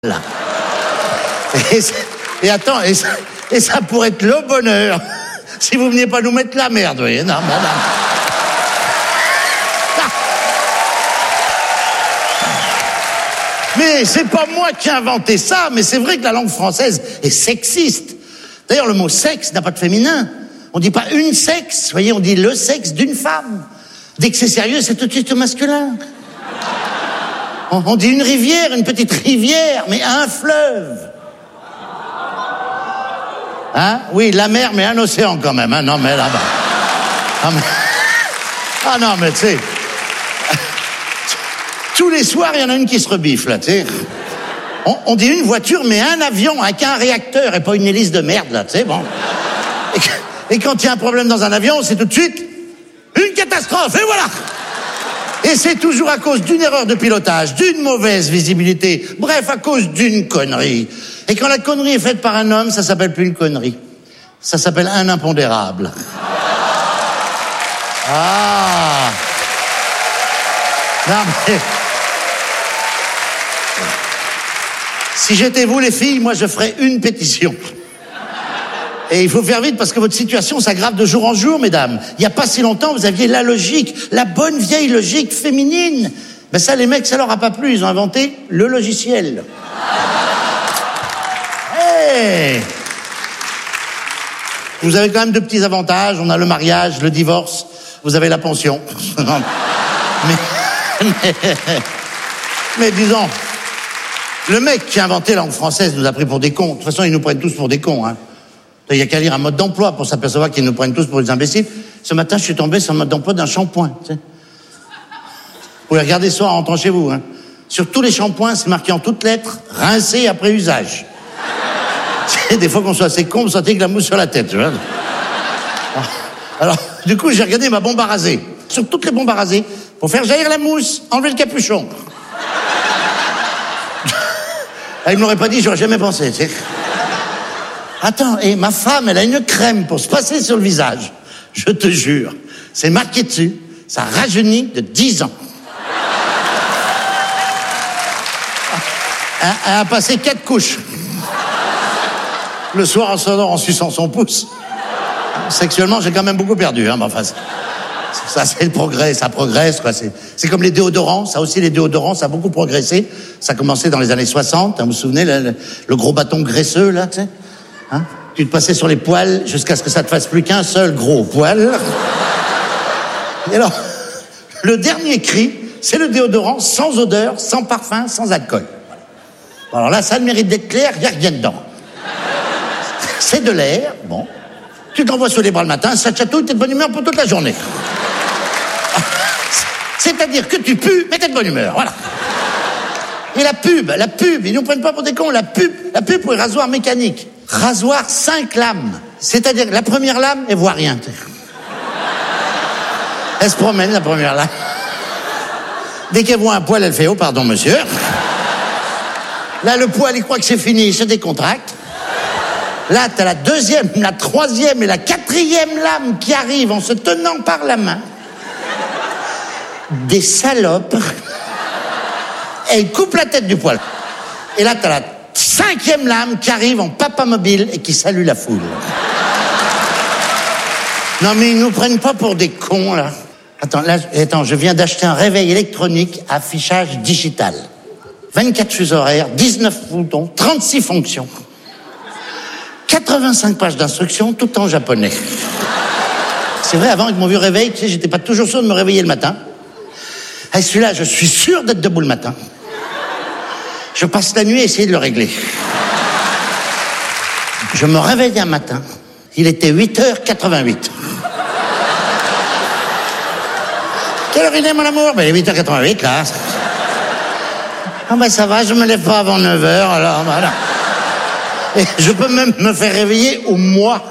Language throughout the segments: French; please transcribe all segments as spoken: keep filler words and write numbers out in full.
Là. Et, et attends, et ça, et ça pourrait être le bonheur si vous veniez pas nous mettre la merde, vous voyez. Non, non, non. Mais c'est pas moi qui ai inventé ça, mais c'est vrai que la langue française est sexiste. D'ailleurs, le mot sexe n'a pas de féminin. On dit pas une sexe, vous voyez, on dit le sexe d'une femme. Dès que c'est sérieux, c'est tout de suite au masculin. On, on dit une rivière, une petite rivière, mais un fleuve. Hein? Oui, la mer, mais un océan quand même. Hein? Non, mais là-bas. Ah, mais... ah non, mais tu sais... Tous les soirs, il y en a une qui se rebiffe, là, tu sais. On, on dit une voiture, mais un avion avec un réacteur et pas une hélice de merde, là, tu sais, bon. Et, et quand il y a un problème dans un avion, c'est tout de suite une catastrophe, et voilà. Et c'est toujours à cause d'une erreur de pilotage, d'une mauvaise visibilité, bref, à cause d'une connerie. Et quand la connerie est faite par un homme, ça s'appelle plus une connerie. Ça s'appelle un impondérable. Ah. Non, mais... Si j'étais vous, les filles, moi, je ferais une pétition. Et il faut faire vite parce que votre situation s'aggrave de jour en jour, mesdames. Il n'y a pas si longtemps, vous aviez la logique, la bonne vieille logique féminine. Ben ça, les mecs, ça leur a pas plu. Ils ont inventé le logiciel. Hey! Vous avez quand même de petits avantages. On a le mariage, le divorce. Vous avez la pension. mais, mais, mais disons, le mec qui a inventé la langue française nous a pris pour des cons. De toute façon, ils nous prennent tous pour des cons, hein. Il n'y a qu'à lire un mode d'emploi pour s'apercevoir qu'ils nous prennent tous pour des imbéciles. Ce matin, je suis tombé sur le mode d'emploi d'un shampoing. Tu sais. Vous pouvez regarder ce soir en rentrant chez vous. Hein. Sur tous les shampoings, c'est marqué en toutes lettres, rincé après usage. Des fois qu'on soit assez con, vous sentez que la mousse sur la tête. Tu vois. Alors, alors, du coup, j'ai regardé ma bombe à raser. Sur toutes les bombes à raser, pour faire jaillir la mousse, enlever le capuchon. Elle ne m'aurait pas dit, j'aurais jamais pensé. Tu sais. Attends, et ma femme, elle a une crème pour se passer sur le visage. Je te jure. C'est marqué dessus. Ça rajeunit de dix ans. Elle a passé quatre couches. Le soir, en s'endort en suçant son pouce. Sexuellement, j'ai quand même beaucoup perdu. Hein, mais enfin, ça, c'est le progrès. Ça progresse, quoi. C'est, c'est comme les déodorants. Ça aussi, les déodorants, ça a beaucoup progressé. Ça a commencé dans les années soixante. Hein, vous vous souvenez, le, le, le gros bâton graisseux, là, tu sais. Hein? Tu te passais sur les poils jusqu'à ce que ça te fasse plus qu'un seul gros poil. Et alors, le dernier cri, c'est le déodorant sans odeur, sans parfum, sans alcool. Alors là, ça a le mérite d'être clair, il n'y a rien dedans. C'est de l'air, bon. Tu t'envoies sur les bras le matin, ça te chatouille, t'es de bonne humeur pour toute la journée. C'est-à-dire que tu pues, mais t'es de bonne humeur, voilà. Et la pub, la pub, ils nous prennent pas pour des cons, la pub, la pub pour les rasoirs mécaniques. Rasoir cinq lames. C'est-à-dire que la première lame, elle voit rien. Elle se promène, la première lame. Dès qu'elle voit un poil, elle fait « Oh, pardon, monsieur ». Là, le poil, il croit que c'est fini, il se décontracte. Là, t'as la deuxième, la troisième et la quatrième lame qui arrivent en se tenant par la main. Des salopes. Elle coupe la tête du poil. Et là, t'as la cinquième lame qui arrive en papa mobile et qui salue la foule. Non, mais ils nous prennent pas pour des cons, là. Attends, là, attends, je viens d'acheter un réveil électronique à affichage digital. vingt-quatre fuseaux horaires, dix-neuf boutons, trente-six fonctions. quatre-vingt-cinq pages d'instructions, tout en japonais. C'est vrai, avant, avec mon vieux réveil, tu sais, j'étais pas toujours sûr de me réveiller le matin. Et celui-là, je suis sûr d'être debout le matin. Je passe la nuit à essayer de le régler. Je me réveille un matin. Il était huit heures quatre-vingt-huit. Quelle heure il est, mon amour? Ben, il est huit heures quatre-vingt-huit, là. Ah ben, ça va, je me lève pas avant neuf heures, alors voilà. Et je peux même me faire réveiller au mois.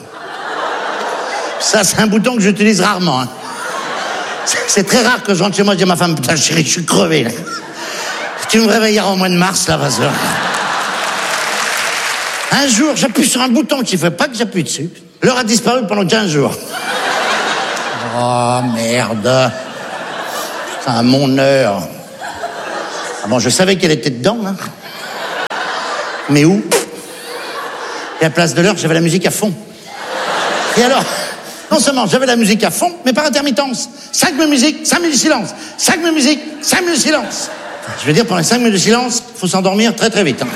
Ça, c'est un bouton que j'utilise rarement. Hein. C'est très rare que je rentre chez moi et je dis à ma femme, putain, chérie, je suis crevé, là. Tu me réveilleras au mois de mars, là, vas-y. Un jour, j'appuie sur un bouton qu'il ne faut pas que j'appuie dessus. L'heure a disparu pendant quinze jours. Oh, merde. C'est à mon heure. Ah bon, je savais qu'elle était dedans, hein. Mais où? Et à Place de l'Heure, j'avais la musique à fond. Et alors, non seulement j'avais la musique à fond, mais par intermittence. Cinq minutes de musique, cinq minutes de silence. Cinq minutes de musique, cinq minutes de silence. Je veux dire, pendant les cinq minutes de silence, il faut s'endormir très très vite. Hein.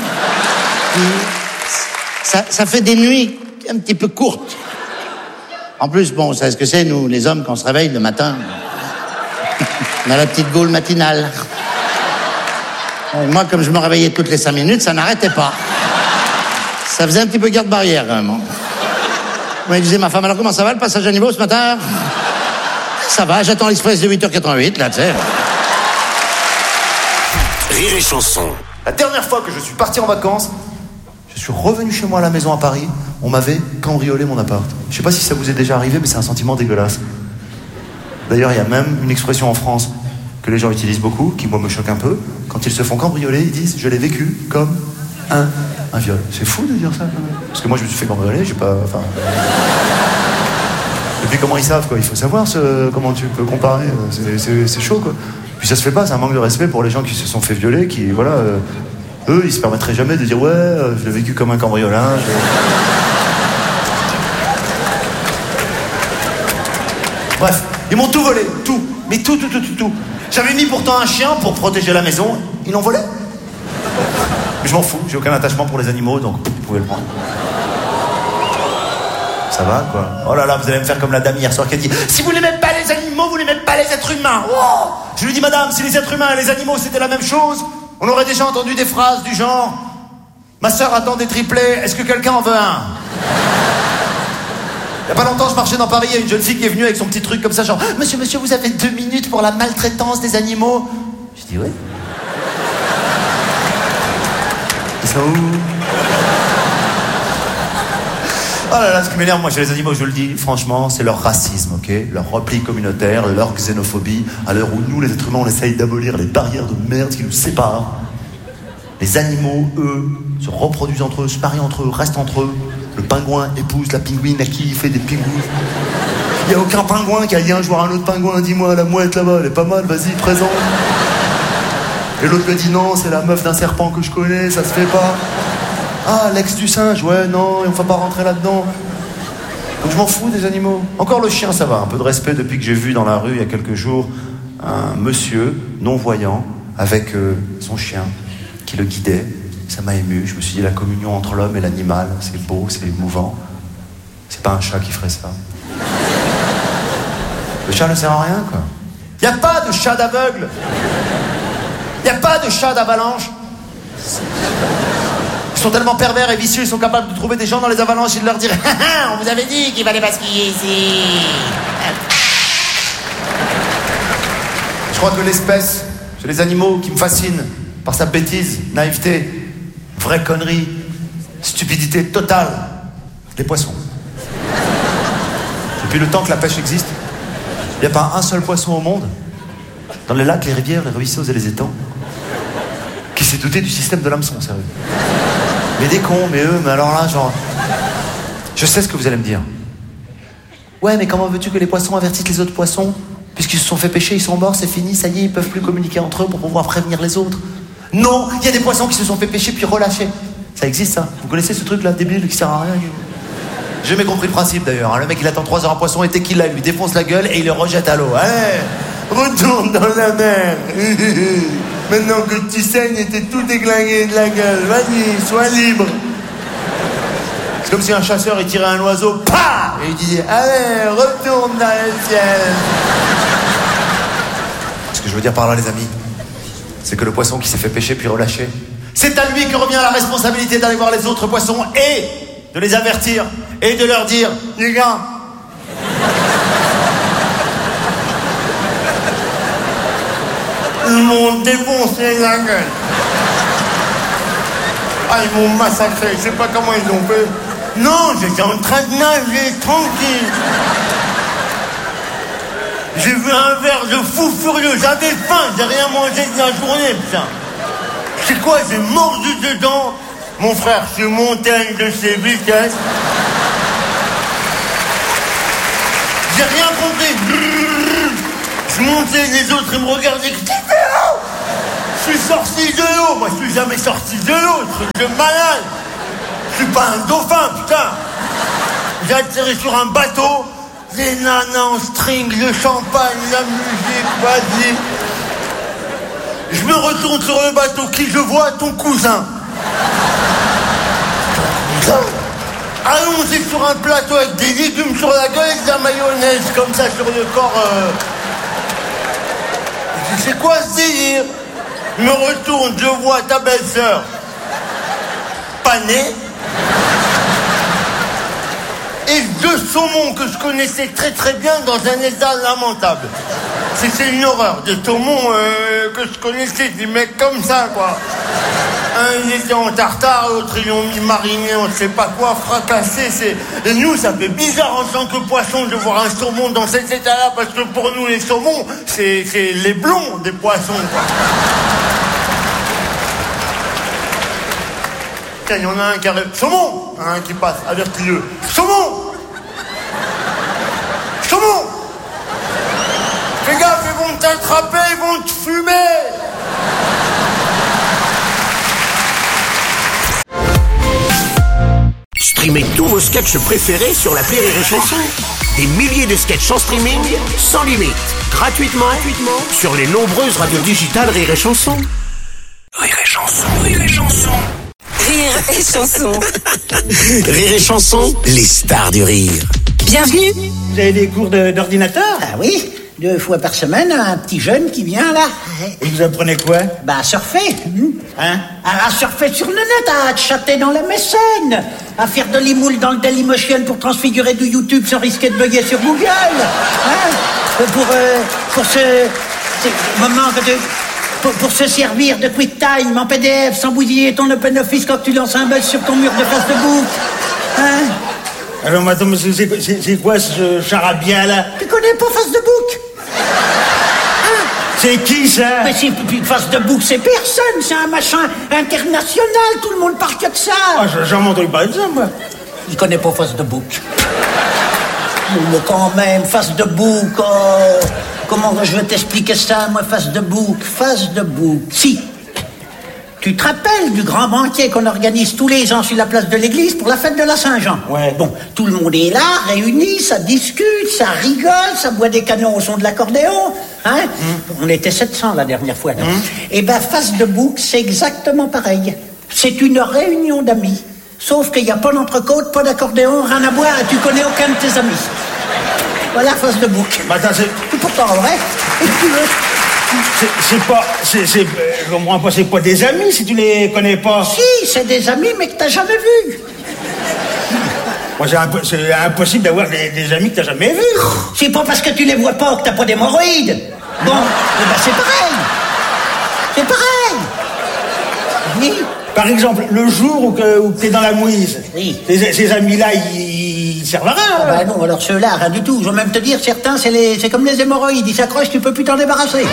Ça, ça fait des nuits un petit peu courtes. En plus, bon, vous savez ce que c'est, nous, les hommes, quand on se réveille le matin, on a la petite gaule matinale. Et moi, comme je me réveillais toutes les cinq minutes, ça n'arrêtait pas. Ça faisait un petit peu garde-barrière, quand même. Hein. Moi, je disais, ma femme, alors comment ça va, le passage à niveau ce matin? Ça va, j'attends l'express de huit heures quatre-vingt-huit, là, tu sais. Rire et Chanson. La dernière fois que je suis parti en vacances, je suis revenu chez moi à la maison à Paris, on m'avait cambriolé mon appart. Je sais pas si ça vous est déjà arrivé, mais c'est un sentiment dégueulasse. D'ailleurs, il y a même une expression en France que les gens utilisent beaucoup, qui moi me choque un peu. Quand ils se font cambrioler, ils disent « je l'ai vécu comme un, un viol ». C'est fou de dire ça, quand même. Parce que moi je me suis fait cambrioler, j'ai pas... Enfin... Et puis comment ils savent, quoi. Il faut savoir ce... comment tu peux comparer, c'est, c'est, c'est chaud, quoi. Puis ça se fait pas, c'est un manque de respect pour les gens qui se sont fait violer, qui, voilà... Euh... Eux, ils se permettraient jamais de dire « ouais, euh, je l'ai vécu comme un cambriolage ». Bref, ils m'ont tout volé, tout. Mais tout, tout, tout, tout, tout. J'avais mis pourtant un chien pour protéger la maison. Ils l'ont volé. Mais je m'en fous, j'ai aucun attachement pour les animaux, donc vous pouvez le prendre. Ça va, quoi. Oh là là, vous allez me faire comme la dame hier soir qui a dit « si vous n'aimez pas les animaux, vous n'aimez pas les êtres humains. Oh !» Je lui dis « madame, si les êtres humains et les animaux c'était la même chose, on aurait déjà entendu des phrases du genre « ma sœur attend des triplés, est-ce que quelqu'un en veut un ?» Il y a pas longtemps, je marchais dans Paris, il y a une jeune fille qui est venue avec son petit truc comme ça, genre « monsieur, monsieur, vous avez deux minutes pour la maltraitance des animaux ?» Je dis « oui. » Ils sont où? Oh là là, ce qui m'énerve, moi, chez les animaux, je le dis, franchement, c'est leur racisme, ok? Leur repli communautaire, leur xénophobie, à l'heure où nous, les êtres humains, on essaye d'abolir les barrières de merde qui nous séparent. Les animaux, eux, se reproduisent entre eux, se marient entre eux, restent entre eux. Le pingouin épouse la pingouine à qui il fait des pingouins. Il n'y a aucun pingouin qui a dit un jour à un autre pingouin, dis-moi, la mouette là-bas, elle est pas mal, vas-y, présente. Et l'autre me dit non, c'est la meuf d'un serpent que je connais, ça se fait pas. Ah, l'ex du singe, ouais, non, on va pas rentrer là-dedans. Donc je m'en fous des animaux. Encore le chien, ça va, un peu de respect depuis que j'ai vu dans la rue il y a quelques jours un monsieur non-voyant avec euh, son chien qui le guidait. Ça m'a ému, je me suis dit la communion entre l'homme et l'animal, c'est beau, c'est émouvant. C'est pas un chat qui ferait ça. Le chat ne sert à rien, quoi. Y a pas de chat d'aveugle. Y a pas de chat d'avalanche. Ils sont tellement pervers et vicieux, ils sont capables de trouver des gens dans les avalanches et de leur dire « ah, on vous avait dit qu'il fallait pas skier ici !» Je crois que l'espèce, c'est les animaux qui me fascinent par sa bêtise, naïveté, vraie connerie, stupidité totale. Les poissons. Depuis le temps que la pêche existe, il n'y a pas un seul poisson au monde, dans les lacs, les rivières, les ruisseaux et les étangs, qui s'est doté du système de l'hameçon, sérieux. Mais des cons, mais eux, mais alors là, genre... Je sais ce que vous allez me dire. Ouais, mais comment veux-tu que les poissons avertissent les autres poissons? Puisqu'ils se sont fait pêcher, ils sont morts, c'est fini, ça y est, ils peuvent plus communiquer entre eux pour pouvoir prévenir les autres. Non, il y a des poissons qui se sont fait pêcher puis relâchés. Ça existe, ça. Vous connaissez ce truc-là, débile, qui sert à rien? J'ai jamais compris le principe, d'ailleurs. Le mec, il attend trois heures un poisson et dès qu'il l'a, il lui défonce la gueule et il le rejette à l'eau. Allez, retourne dans la mer. Maintenant que tu saignes et t'es tout déglingué de la gueule, vas-y, sois libre. C'est comme si un chasseur, il tirait un oiseau, pah, et il disait, allez, retourne dans le ciel. Ce que je veux dire par là, les amis, c'est que le poisson qui s'est fait pêcher puis relâché, c'est à lui que revient la responsabilité d'aller voir les autres poissons et de les avertir et de leur dire, les gars, ils m'ont défoncé la gueule. Ah, ils m'ont massacré, je sais pas comment ils l'ont fait. Non, j'étais en train de nager, tranquille. J'ai vu un verre de fou furieux, j'avais faim, j'ai rien mangé de la journée, putain. C'est quoi, j'ai mordu dedans. Mon frère, je suis monté à une de ses vitesses. J'ai rien compris. Je montais, les autres, ils me regardaient. Je suis sorti de l'eau. Moi, je suis jamais sorti de l'eau. Truc de malade. Je suis pas un dauphin, putain. J'ai atterri sur un bateau. Les nanas en string, le champagne, la musique, vas-y. Je me retourne sur le bateau. Qui je vois? Ton cousin. Ton cousin? Allons-y sur un plateau avec des légumes sur la gueule et de la mayonnaise comme ça sur le corps. Euh... C'est quoi ce délire? Je me retourne, je vois ta belle-sœur. Panée. Et deux saumons que je connaissais très très bien dans un état lamentable. C'était une horreur. Des saumons euh, que je connaissais, des mecs comme ça, quoi. Un, il était en tartare, l'autre, ils l'ont mis mariné, on ne sait pas quoi, fracassé. C'est... Et nous, ça fait bizarre en tant que poisson de voir un saumon dans cet état-là, parce que pour nous, les saumons, c'est, c'est les blonds des poissons, quoi. Tiens, il y en a un qui arrive. Saumon! Un qui passe, avertis-le. Saumon! Saumon! Fais gaffe, ils vont t'attraper, ils vont te fumer! Streamez tous vos sketchs préférés sur l'appli Rire et Chanson. Des milliers de sketchs en streaming, sans limite, gratuitement, gratuitement sur les nombreuses radios digitales Rire et Chanson. Rire et Chanson, Rire et Chanson. Rire et Chanson. Rire et Chanson, les stars du rire. Bienvenue. Vous avez des cours de, d'ordinateur? Ah oui, deux fois par semaine, un petit jeune qui vient là. Et vous apprenez quoi? Bah, à surfer. Hein? À, à surfer sur le net, à chatter dans la mécène, à faire de l'imoule dans le Dailymotion pour transfigurer du YouTube sans risquer de bugger sur Google. Hein? Pour, euh, pour ce, ce moment de... Pour, pour se servir de QuickTime en P D F sans bousiller ton OpenOffice quand tu lances un buzz sur ton mur de face de boucle. Hein? Alors, mais attends, mais c'est, c'est, c'est quoi ce charabia là? Tu connais pas face de boucle? C'est qui ça? Mais c'est face de boucle, c'est personne, c'est un machin international, tout le monde parle que de ça. Ah, j'en ai entendu parler de ça, moi. Je connais pas face de boucle. Mais quand même, face de boucle, oh, comment je vais t'expliquer ça, moi, face de boucle, face de boucle. Si, tu te rappelles du grand banquet qu'on organise tous les ans sur la place de l'église pour la fête de la Saint-Jean? Ouais. Bon, tout le monde est là, réuni, ça discute, ça rigole, ça boit des canons au son de l'accordéon, hein? Mmh. On était sept cents la dernière fois, là. Mmh. Et ben, face de boucle, c'est exactement pareil. C'est une réunion d'amis. Sauf qu'il n'y a pas d'entrecôte, pas d'accordéon, rien à boire, et tu connais aucun de tes amis. Voilà, face de boucle. Bah, attends, c'est... C'est pourtant vrai. Et tu veux... C'est, c'est pas... C'est, c'est, je comprends pas, c'est pas des amis si tu les connais pas. Si, c'est des amis, mais que t'as jamais vus. Moi, c'est, impo- c'est impossible d'avoir des, des amis que t'as jamais vus. C'est pas parce que tu les vois pas que t'as pas d'hémorroïdes. Bon, eh ben c'est pareil. C'est pareil. Oui. Par exemple, le jour où, que, où t'es dans la mouise, Oui. ces, ces amis-là, ils, ils servent à rien. Ah bah non, alors ceux-là, rien du tout. Je vais même te dire, certains, c'est, les, c'est comme les hémorroïdes. Ils s'accrochent, tu peux plus t'en débarrasser.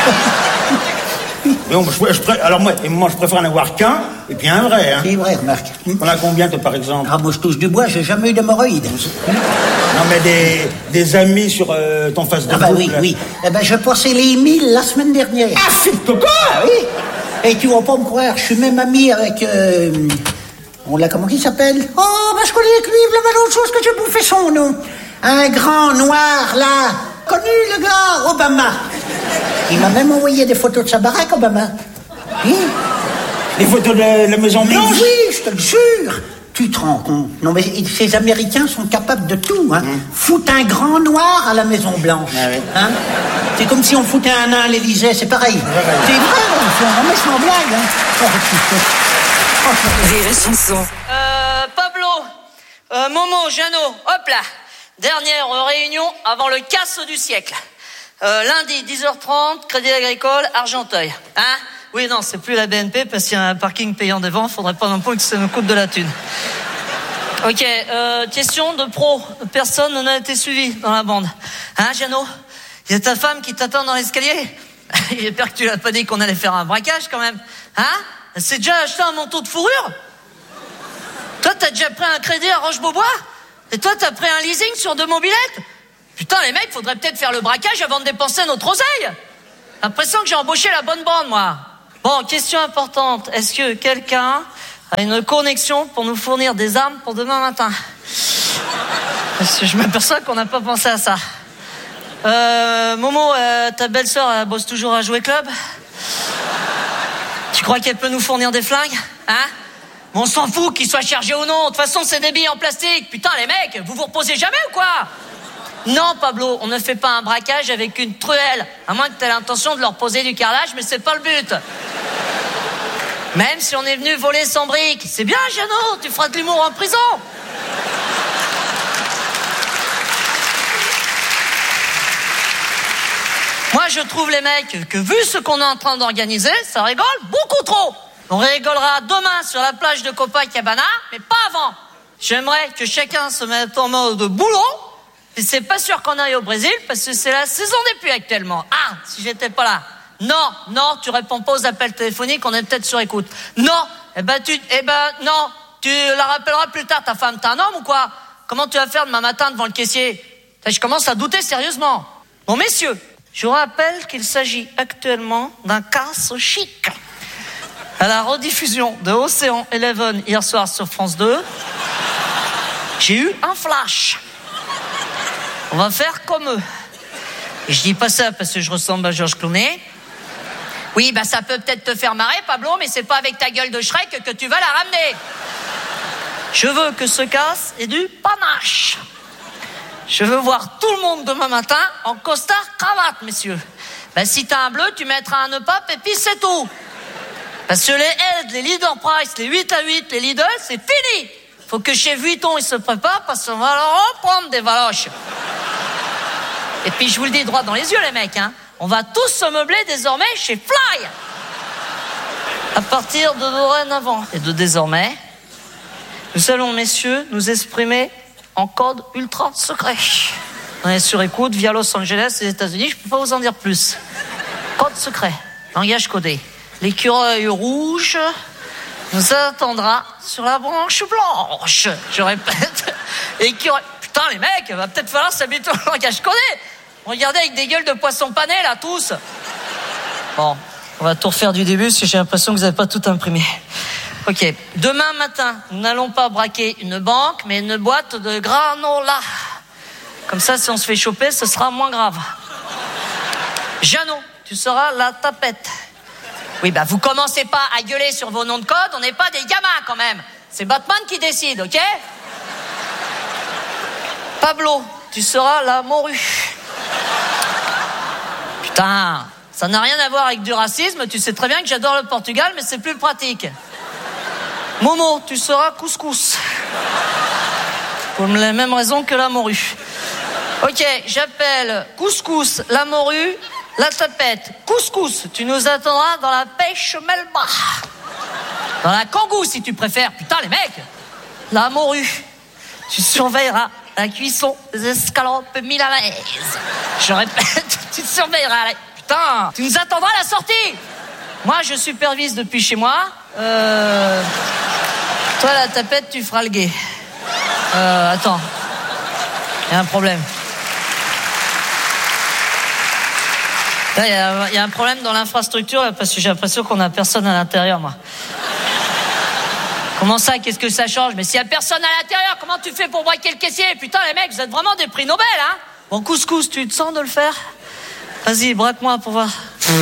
Mais bon, je, je, je, alors moi, et moi, je préfère en avoir qu'un, et puis un vrai. Hein. C'est vrai, remarque. On a combien, toi, par exemple? Ah, moi, je touche du bois, j'ai jamais eu d'hémorroïdes. Non, mais des, des amis sur euh, ton face de Ah bah boucle. oui, oui. Eh ben, je passais les mille la semaine dernière. Ah, c'est coco! Ah oui. Et tu vas pas me croire, je suis même ami avec... Euh, on l'a, comment il s'appelle? Oh, ben je connais avec lui, il y avait autre chose que j'ai bouffé son nom. Un grand noir, là. Connu, le gars, Obama. Il m'a même envoyé des photos de sa baraque, Obama. Oui. Les photos de la Maison Mais Blanche? oui, je te le jure. Tu te rends compte? Non, mais ces Américains sont capables de tout, hein. Mmh. Foutent un grand noir à la Maison Blanche. Ah oui. Hein? C'est comme si on foutait un nain à l'Élysée, c'est pareil. Ouais, ouais. C'est vrai, on fait vraiment sans blague, hein. Rire et Chanson. Euh, Pablo, euh, Momo, Jeannot, hop là. Dernière réunion avant le casse du siècle. Euh, lundi, dix heures trente, Crédit Agricole, Argenteuil. Hein? Oui, non, c'est plus la B N P parce qu'il y a un parking payant devant. Faudrait pas non plus que ça nous coûte de la thune. Ok, euh, question de pro. Personne n'a été suivi dans la bande. Hein, Jeannot? Il y a ta femme qui t'attend dans l'escalier? J'espère que tu l'as pas dit qu'on allait faire un braquage quand même. Hein? Elle s'est déjà acheté un manteau de fourrure? Toi, t'as déjà pris un crédit à Roche-Beaubois? Et toi, t'as pris un leasing sur deux mobilettes? Putain, les mecs, faudrait peut-être faire le braquage avant de dépenser notre oseille. L'impression que j'ai embauché la bonne bande, moi. Bon, question importante. Est-ce que quelqu'un a une connexion pour nous fournir des armes pour demain matin? Parce que je m'aperçois qu'on n'a pas pensé à ça. Euh, Momo, euh, ta belle-sœur, elle bosse toujours à Jouet Club? Tu crois qu'elle peut nous fournir des flingues? Hein? On s'en fout qu'ils soient chargés ou non. De toute façon, c'est des billes en plastique. Putain, les mecs, vous vous reposez jamais ou quoi? Non, Pablo, on ne fait pas un braquage avec une truelle. À moins que tu aies l'intention de leur poser du carrelage, mais c'est pas le but. Même si on est venu voler sans briques. C'est bien, Jeannot, tu feras de l'humour en prison. Moi, je trouve, les mecs, que vu ce qu'on est en train d'organiser, ça rigole beaucoup trop. On rigolera demain sur la plage de Copacabana, mais pas avant. J'aimerais que chacun se mette en mode boulot. Et c'est pas sûr qu'on aille au Brésil, parce que c'est la saison des pluies actuellement. Ah, si j'étais pas là. Non, non, tu réponds pas aux appels téléphoniques, on est peut-être sur écoute. Non, eh ben tu, eh ben non, tu la rappelleras plus tard, ta femme. T'es un homme ou quoi? Comment tu vas faire demain matin devant le caissier? Je commence à douter sérieusement. Bon, messieurs, je vous rappelle qu'il s'agit actuellement d'un casse chic. À la rediffusion de Océan Eleven hier soir sur France deux, j'ai eu un flash. On va faire comme eux. Et je dis pas ça parce que je ressemble à Georges Clooney. Oui, bah ça peut peut-être te faire marrer, Pablo, mais c'est pas avec ta gueule de Shrek que tu vas la ramener. Je veux que ce casse ait du panache. Je veux voir tout le monde demain matin en costard cravate, messieurs. Bah si t'as un bleu, tu mettras un nœud pape et puis c'est tout. Parce que les Ed, les Leader Price, les huit à huit, les Lidl, c'est fini. Faut que chez Vuitton, ils se préparent parce qu'on va leur reprendre des valoches. Et puis, je vous le dis droit dans les yeux, les mecs, hein. On va tous se meubler désormais chez Fly. À partir de dorénavant et de désormais, nous allons, messieurs, nous exprimer en code ultra secret. On est sur écoute via Los Angeles et les États-Unis, je peux pas vous en dire plus. Code secret, langage codé. L'écureuil rouge nous attendra sur la branche blanche. Je répète, l'écureuil... Putain, les mecs, va peut-être falloir s'habituer au langage codé. Regardez avec des gueules de poissons panés, là, tous. Bon, on va tout refaire du début, parce que j'ai l'impression que vous n'avez pas tout imprimé. Ok, demain matin, nous n'allons pas braquer une banque, mais une boîte de granola. Comme ça, si on se fait choper, ce sera moins grave. Jeannot, tu seras la tapette. Oui, bah vous commencez pas à gueuler sur vos noms de code, on n'est pas des gamins quand même. C'est Batman qui décide, ok? Pablo, tu seras la morue. Putain, ça n'a rien à voir avec du racisme, tu sais très bien que j'adore le Portugal, mais c'est plus pratique. Momo, tu seras couscous. Pour la même raison que la morue. Ok, j'appelle couscous, la morue, la tapette. Couscous, tu nous attendras dans la pêche Melba. Dans la kangou, si tu préfères. Putain, les mecs. La morue, tu surveilleras la cuisson des escalopes milanaises. Je répète, tu surveilleras la... Putain, tu nous attendras à la sortie. Moi, je supervise depuis chez moi. Euh... Toi, la tapette, tu feras le guet. Euh, attends. Il y a un problème. Il y, y a un problème dans l'infrastructure là, parce que j'ai l'impression qu'on n'a personne à l'intérieur, moi. Comment ça, qu'est-ce que ça change? Mais s'il y a personne à l'intérieur, comment tu fais pour braquer le caissier? Putain, les mecs, vous êtes vraiment des prix Nobel, hein? Bon, couscous, tu te sens de le faire? Vas-y, braque-moi pour voir.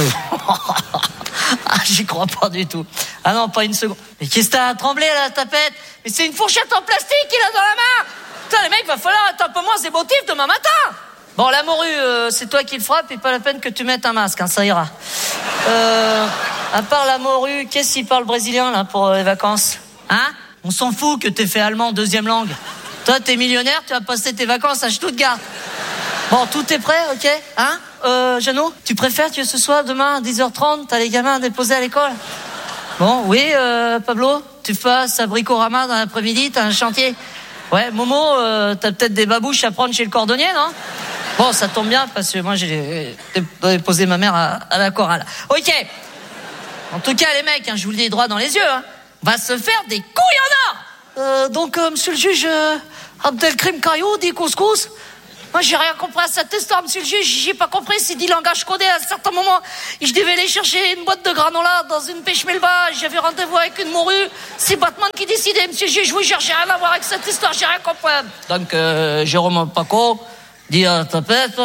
Ah, j'y crois pas du tout. Ah non, pas une seconde. Mais qu'est-ce que t'as à trembler, là, la tapette? Mais c'est une fourchette en plastique qu'il a dans la main! Putain, les mecs, va falloir être un peu moins émotif demain matin! Bon, la morue, euh, c'est toi qui le frappe et pas la peine que tu mettes un masque, hein, ça ira. Euh, à part la morue, qu'est-ce qu'il parle brésilien, là, pour euh, les vacances? Hein? On s'en fout que t'aies fait allemand deuxième langue. Toi, t'es millionnaire, tu vas passer tes vacances à Stuttgart. Bon, tout est prêt, ok? Hein? Euh, Jeannot, tu préfères que ce soit demain à dix heures trente, t'as les gamins à déposer à l'école? Bon, oui, euh, Pablo, tu passes à Bricorama dans l'après-midi, t'as un chantier. Ouais, Momo, euh, t'as peut-être des babouches à prendre chez le cordonnier, non? Bon, ça tombe bien, parce que moi, j'ai déposé ma mère à, à la chorale. Ok. En tout cas, les mecs, hein, je vous le dis droit dans les yeux, hein, on va se faire des couilles en or. Euh, donc, euh, monsieur le juge, euh, Abdelkrim Kayou dit couscous. Moi, j'ai rien compris à cette histoire, monsieur le juge. J'ai pas compris. C'est dit langage codé. À un certain moment, je devais aller chercher une boîte de granola dans une pêche melba. J'avais rendez-vous avec une morue. C'est Batman qui décidait, monsieur le juge. Je vous jure, j'ai rien à voir avec cette histoire. J'ai rien compris. Donc, euh, Jérôme Paco dit à tapette.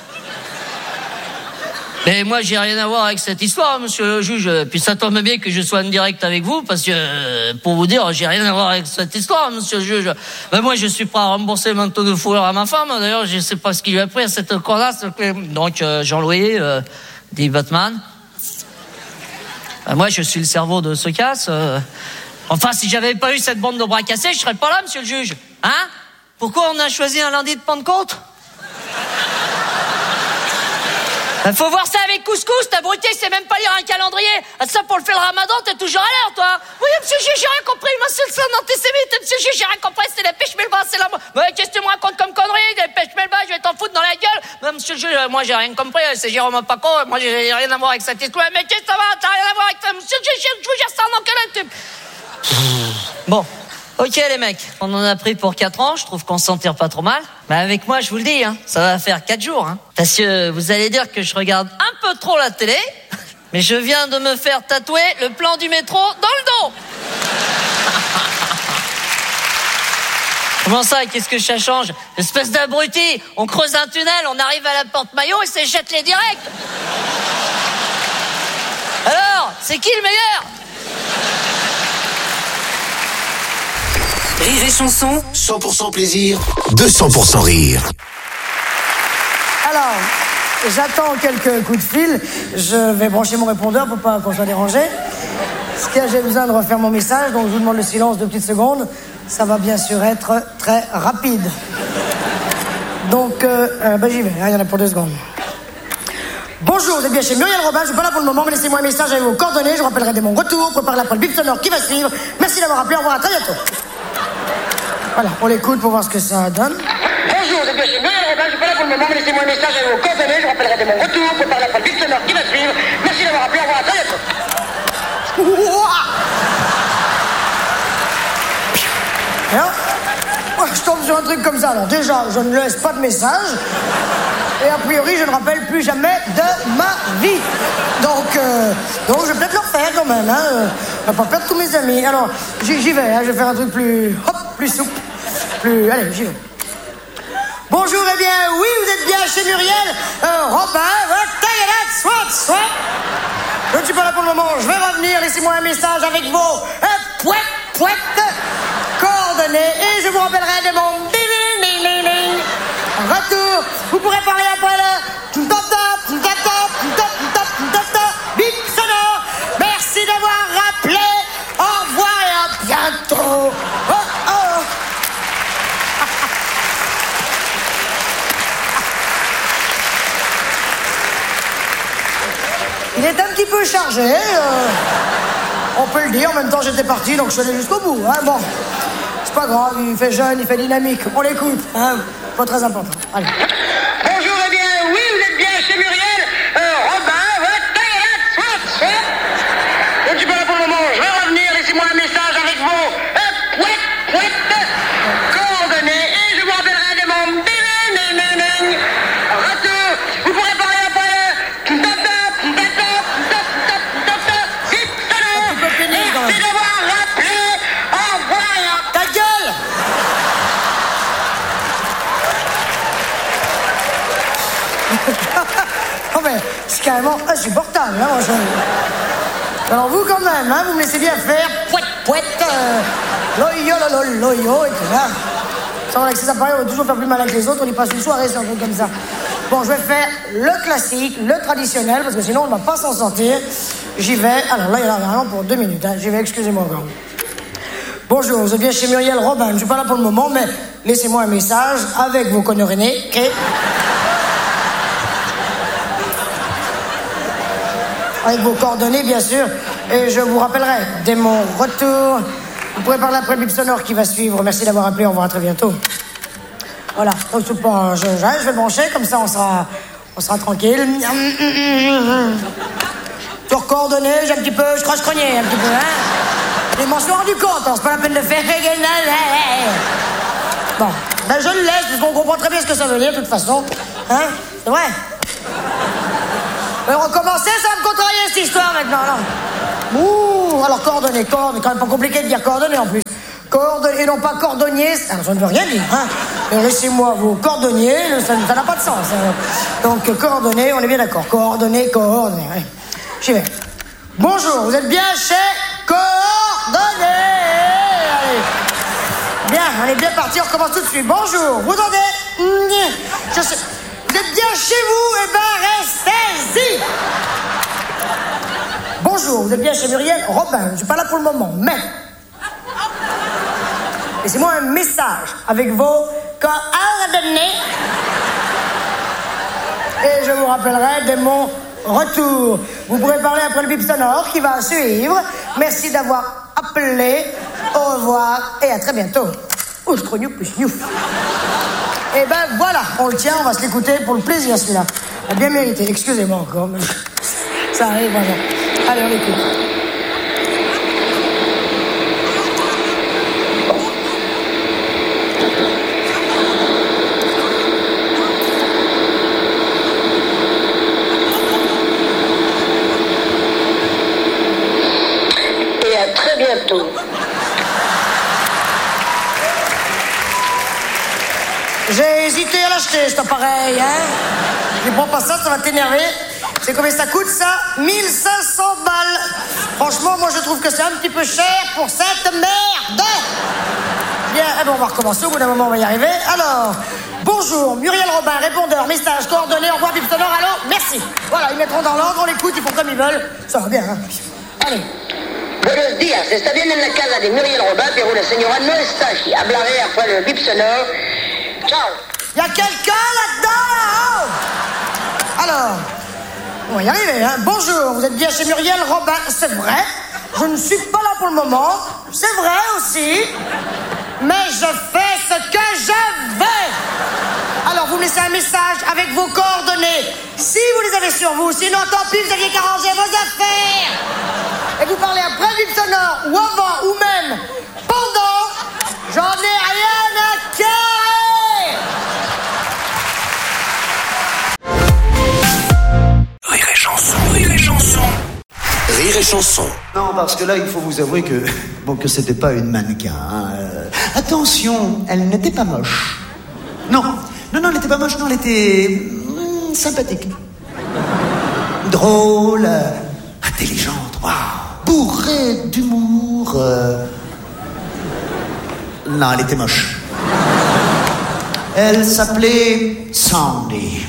Mais moi, j'ai rien à voir avec cette histoire, monsieur le juge. Puis ça tombe bien que je sois en direct avec vous, parce que, pour vous dire, j'ai rien à voir avec cette histoire, monsieur le juge. Ben moi, je suis prêt à rembourser le manteau de fourrure à ma femme. D'ailleurs, je sais pas ce qu'il lui a pris à cette connasse. Donc, euh, Jean-Louis, euh, dit Batman. Ben moi, je suis le cerveau de ce casse. Euh... Enfin, si j'avais pas eu cette bande de bras cassés, je serais pas là, monsieur le juge. Hein? Pourquoi on a choisi un lundi de Pentecôte? Il faut voir ça avec couscous, t'as bruté, c'est même pas lire un calendrier. Ça, pour le faire le ramadan, t'es toujours à l'heure, toi. Oui, monsieur le juge, j'ai rien compris. Moi, c'est le son antisémite. Monsieur le juge, j'ai rien compris. C'est la pêche melba, c'est la... Mais qu'est-ce que tu me racontes comme connerie? Des pêches melba, je vais t'en foutre dans la gueule. Mais monsieur le juge, moi, j'ai rien compris. C'est Jérôme Paco. Moi, j'ai rien à voir avec cette histoire. Mais qu'est-ce que ça va? T'as rien à voir avec ça? Monsieur le juge, je vous jure, ça en enculé, tu... Bon. Ok les mecs, on en a pris pour quatre ans, je trouve qu'on s'en tire pas trop mal. Mais avec moi, je vous le dis, hein, ça va faire quatre jours. Hein, parce que vous allez dire que je regarde un peu trop la télé, mais je viens de me faire tatouer le plan du métro dans le dos. Comment ça, qu'est-ce que ça change? Espèce d'abruti, on creuse un tunnel, on arrive à la porte maillot et c'est jette les directs. Alors, c'est qui le meilleur? Rire et chanson. cent pour cent plaisir, deux cents pour cent rire. Alors, j'attends quelques coups de fil. Je vais brancher mon répondeur pour pas qu'on soit dérangé. Parce que j'ai besoin de refaire mon message, donc je vous demande le silence deux petites secondes. Ça va bien sûr être très rapide. Donc, euh, euh, ben j'y vais, hein, il y en a pour deux secondes. Bonjour, vous êtes bien chez Muriel Robin, je suis pas là pour le moment, mais laissez-moi un message avec vos coordonnées, je vous rappellerai dès mon retour, préparez après le bip sonore qui va suivre. Merci d'avoir appelé, au revoir, à très bientôt. Voilà, on l'écoute pour voir ce que ça donne. Bonjour, vous êtes bien chez Muriel Robin, je suis pas là pour le moment, mais laissez-moi un message avec vos coordonnées, je vous rappellerai dès mon retour, préparez après le bip sonore qui va suivre. Merci d'avoir appelé, au revoir, à très bientôt. Hein? Ouais, je tombe sur un truc comme ça, alors déjà, je ne laisse pas de message. Et a priori, je ne rappelle plus jamais de ma vie. Donc, euh, donc je vais peut-être le refaire quand même. Hein. Euh, je vais pas perdre tous mes amis. Alors, j'y, j'y vais. Hein. Je vais faire un truc plus, hop, plus souple. Plus, allez, j'y vais. Bonjour, eh bien, oui, vous êtes bien chez Muriel. Euh, Robin, taillez soit, soit. Je ne suis pas là pour le moment. Je vais revenir. Laissez-moi un message avec vos euh, pouet, pouet, coordonnées. Et je vous rappellerai de mon ding, ding, ding, ding. Retour, vous pourrez parler après le bip sonore. Merci d'avoir rappelé. Au revoir et à bientôt. Oh, oh. Il est un petit peu chargé. Euh, on peut le dire. En même temps, j'étais parti, donc je suis allé jusqu'au bout. Hein, bon, c'est pas grave. Il fait jeune, il fait dynamique. On l'écoute. Hein. Pas très important. Allez. Bonjour, eh bien, oui, vous êtes bien chez Muriel. Euh, Robin, votre taille, soit, soit. Je ne suis pas là pour le moment, je vais revenir. Laissez-moi un message avec vos euh, pouet, pouet, coordonnées. Et je vous rappellerai de mon ding, ding, ding, ding. Retour, vous pourrez parler après le bip sonore. Merci d'avoir rappelé. Au revoir. Ta gueule. Oh mais c'est carrément insupportable, hein, moi, je... Alors vous quand même, hein, vous me laissez bien faire pouet pouet euh, loyo lolo loyo et tout là. Ça, avec ces appareils, on va toujours faire plus mal que les autres, on y passe une soirée sur un truc comme ça. Bon, je vais faire le classique, le traditionnel, parce que sinon on ne va pas s'en sortir. J'y vais, alors là il y en a vraiment pour deux minutes, hein. J'y vais, excusez-moi encore. Bonjour, vous êtes bien chez Muriel Robin, je ne suis pas là pour le moment, mais laissez-moi un message avec vos conneries, ok? Avec vos coordonnées, bien sûr. Et je vous rappellerai, dès mon retour, vous pourrez parler après le bip sonore qui va suivre. Merci d'avoir appelé, au revoir, à très bientôt. Voilà, donc je, je, je vais brancher, comme ça on sera, on sera tranquille. Pour coordonnées, j'ai un petit peu, je croche-crogné un petit peu, hein. Et je m'en suis rendu compte, hein, c'est pas la peine de faire... Bon, ben je le laisse, parce qu'on comprend très bien ce que ça veut dire, de toute façon. Hein? C'est vrai. Alors, recommencer, ça va me contrarier, cette histoire, maintenant, non? Ouh, alors coordonnées, coordonnées, quand même pas compliqué de dire coordonnées, en plus. Coordonnées, et non pas cordonnier, ça ne veut rien dire, hein? Et laissez-moi vos cordonniers, ça ça n'a pas de sens. Hein. Donc, coordonnées, on est bien d'accord. Coordonnées, coordonnées, ouais. J'y vais. Bonjour, vous êtes bien chez Coordonnées. Allez. Bien, on est bien parti, on recommence tout de suite. Bonjour, vous entendez? Je sais. Vous êtes bien chez vous? Eh ben, restez-y. Bonjour, vous êtes bien chez Muriel Robin. Je ne suis pas là pour le moment, mais... Laissez-moi un message avec vos coordonnées. Et je vous rappellerai de mon retour. Vous pourrez parler après le bip sonore qui va suivre. Merci d'avoir appelé. Au revoir et à très bientôt. Ouh, trop plus niouf. Et ben voilà, on le tient, on va se l'écouter pour le plaisir celui-là. Il a bien mérité, excusez-moi encore, mais ça arrive vraiment. Allez, on l'écoute. Et à très bientôt. J'ai hésité à l'acheter, cet appareil, hein. Je prends pas ça, ça va t'énerver. C'est combien ça coûte, ça? mille cinq cents balles. Franchement, moi, je trouve que c'est un petit peu cher pour cette merde. Bien, eh ben, on va recommencer. Au bout d'un moment, on va y arriver. Alors, bonjour, Muriel Robin, répondeur, message, coordonnées, envoi, bip sonore, allô, merci. Voilà, ils mettront dans l'ordre, on l'écoute, ils font comme ils veulent. Ça va bien, hein. Allez. Buenos días, está bien en la casa de Muriel Robin, pero la señora no está aquí. Hablaré après le bip sonore. Ciao. Il y a quelqu'un là-dedans, là-haut? Alors, on va y arriver, hein. Bonjour, vous êtes bien chez Muriel Robin, c'est vrai. Je ne suis pas là pour le moment, c'est vrai aussi. Mais je fais ce que je veux. Alors, vous me laissez un message avec vos coordonnées. Si vous les avez sur vous, sinon tant pis, vous aviez qu'à ranger vos affaires. Et vous parlez après le bip sonore, ou avant, ou même pendant. J'en ai rien à carrer. Rire et chanson, rire et chanson. Rire et chanson. Non, parce que là, il faut vous avouer que bon, que c'était pas une mannequin. Hein. Euh, attention, elle n'était pas moche. Non, non, non, elle n'était pas moche. Non, elle était mm, sympathique, drôle, euh, intelligente, waouh, bourrée d'humour. Euh... Non, elle était moche. Elle s'appelait Sandy.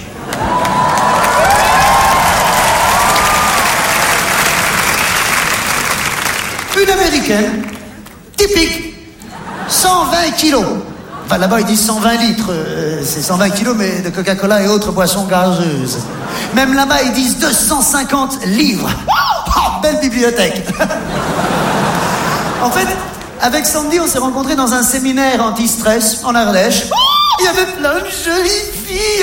Une américaine, typique, cent vingt kilos. Enfin, là-bas, ils disent cent vingt litres. Euh, c'est cent vingt kilos, mais de Coca-Cola et autres boissons gazeuses. Même là-bas, ils disent deux cent cinquante livres. Oh, belle bibliothèque. En fait, avec Sandy, on s'est rencontrés dans un séminaire anti-stress en Ardèche. Il y avait plein de jolies filles.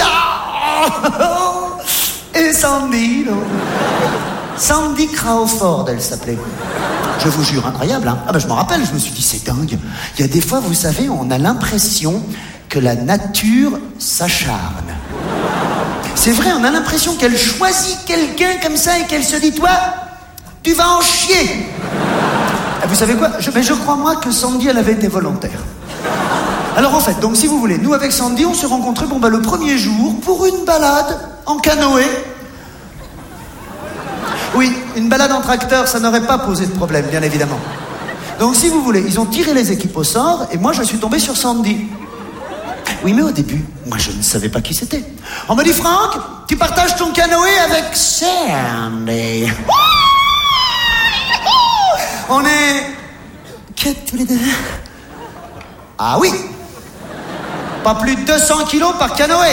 Et Sandy, non. Sandy Crawford, elle s'appelait. Je vous jure, incroyable, hein. Ah ben je m'en rappelle, je me suis dit, c'est dingue. Il y a des fois, vous savez, on a l'impression que la nature s'acharne. C'est vrai, on a l'impression qu'elle choisit quelqu'un comme ça et qu'elle se dit, toi, tu vas en chier. Et vous savez quoi, je, mais je crois, moi, que Sandy, elle avait été volontaire. Alors en fait, donc si vous voulez, nous avec Sandy, on s'est rencontrés, bon ben le premier jour, pour une balade en canoë. Oui, une balade en tracteur, ça n'aurait pas posé de problème, bien évidemment. Donc, si vous voulez, ils ont tiré les équipes au sort, et moi, je suis tombé sur Sandy. Oui, mais au début, moi, je ne savais pas qui c'était. On me dit, Franck, tu partages ton canoë avec Sandy. On est... quatre tous les deux. Ah oui. Pas plus de deux cents kilos par canoë.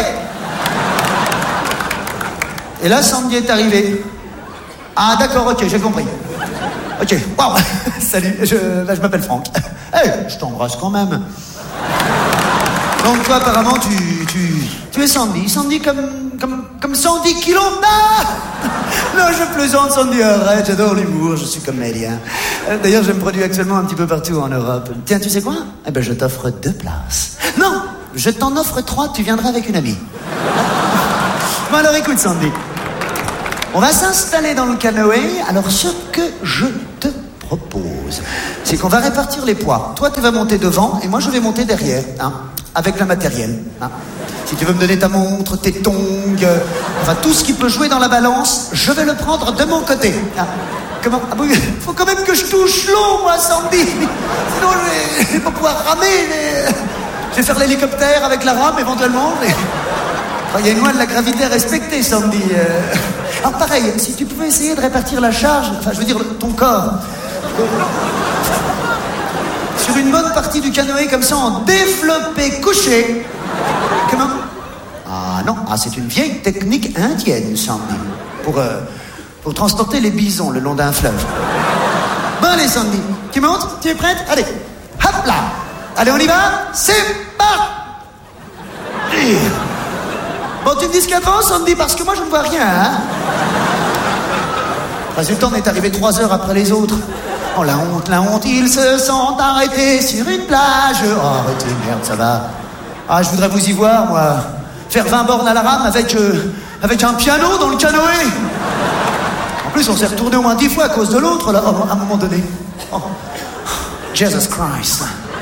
Et là, Sandy est arrivée. Ah d'accord, ok, j'ai compris. Ok, waouh, salut, je, bah, je m'appelle Franck. Eh, hey, je t'embrasse quand même. Donc toi, apparemment, tu, tu, tu es Sandy. Sandy comme, comme, comme cent dix kilos. Non, non, je plaisante, Sandy, arrête, j'adore l'humour, je suis comédien. D'ailleurs, je me produis actuellement un petit peu partout en Europe. Tiens, tu sais quoi? Eh ben, je t'offre deux places. Non, Je t'en offre trois, tu viendras avec une amie. Bon alors écoute Sandy. On va s'installer dans le canoë. Alors ce que je te propose, c'est qu'on va répartir les poids. Toi tu vas monter devant et moi je vais monter derrière, hein, avec le matériel. Hein. Si tu veux me donner ta montre, tes tongs, euh, enfin tout ce qui peut jouer dans la balance, je vais le prendre de mon côté. Hein. Comment? Ah bon, faut quand même que je touche l'eau, moi, Sandy. Sinon, je vais, je vais pas pouvoir ramer. Mais... Je vais faire l'hélicoptère avec la rame, éventuellement. Mais... Enfin, il y a une loi de la gravité à respecter, Sandy. Euh... Alors, pareil, si tu pouvais essayer de répartir la charge, enfin, je veux dire, ton corps, sur une bonne partie du canoë, comme ça, en développé couché. Comment? Ah non, ah, c'est une vieille technique indienne, Sandy. Pour... Euh... Pour transporter les bisons le long d'un fleuve. Bon, allez, Sandy. Tu montes? Tu es prête? Allez. Hop là. Allez, on y va? C'est parti. Bon, tu me dis ce qu'il y a devant, Sandy, parce que moi, je ne vois rien, hein? Résultat, on est arrivé trois heures après les autres. Oh, la honte, la honte. Ils se sont arrêtés sur une plage. Oh, arrêtez, merde, ça va. Ah, je voudrais vous y voir, moi. Faire vingt bornes à la rame avec, euh, avec un piano dans le canoë. En plus, on s'est retourné au moins dix fois à cause de l'autre, là, à un moment donné. Oh. Jesus Christ.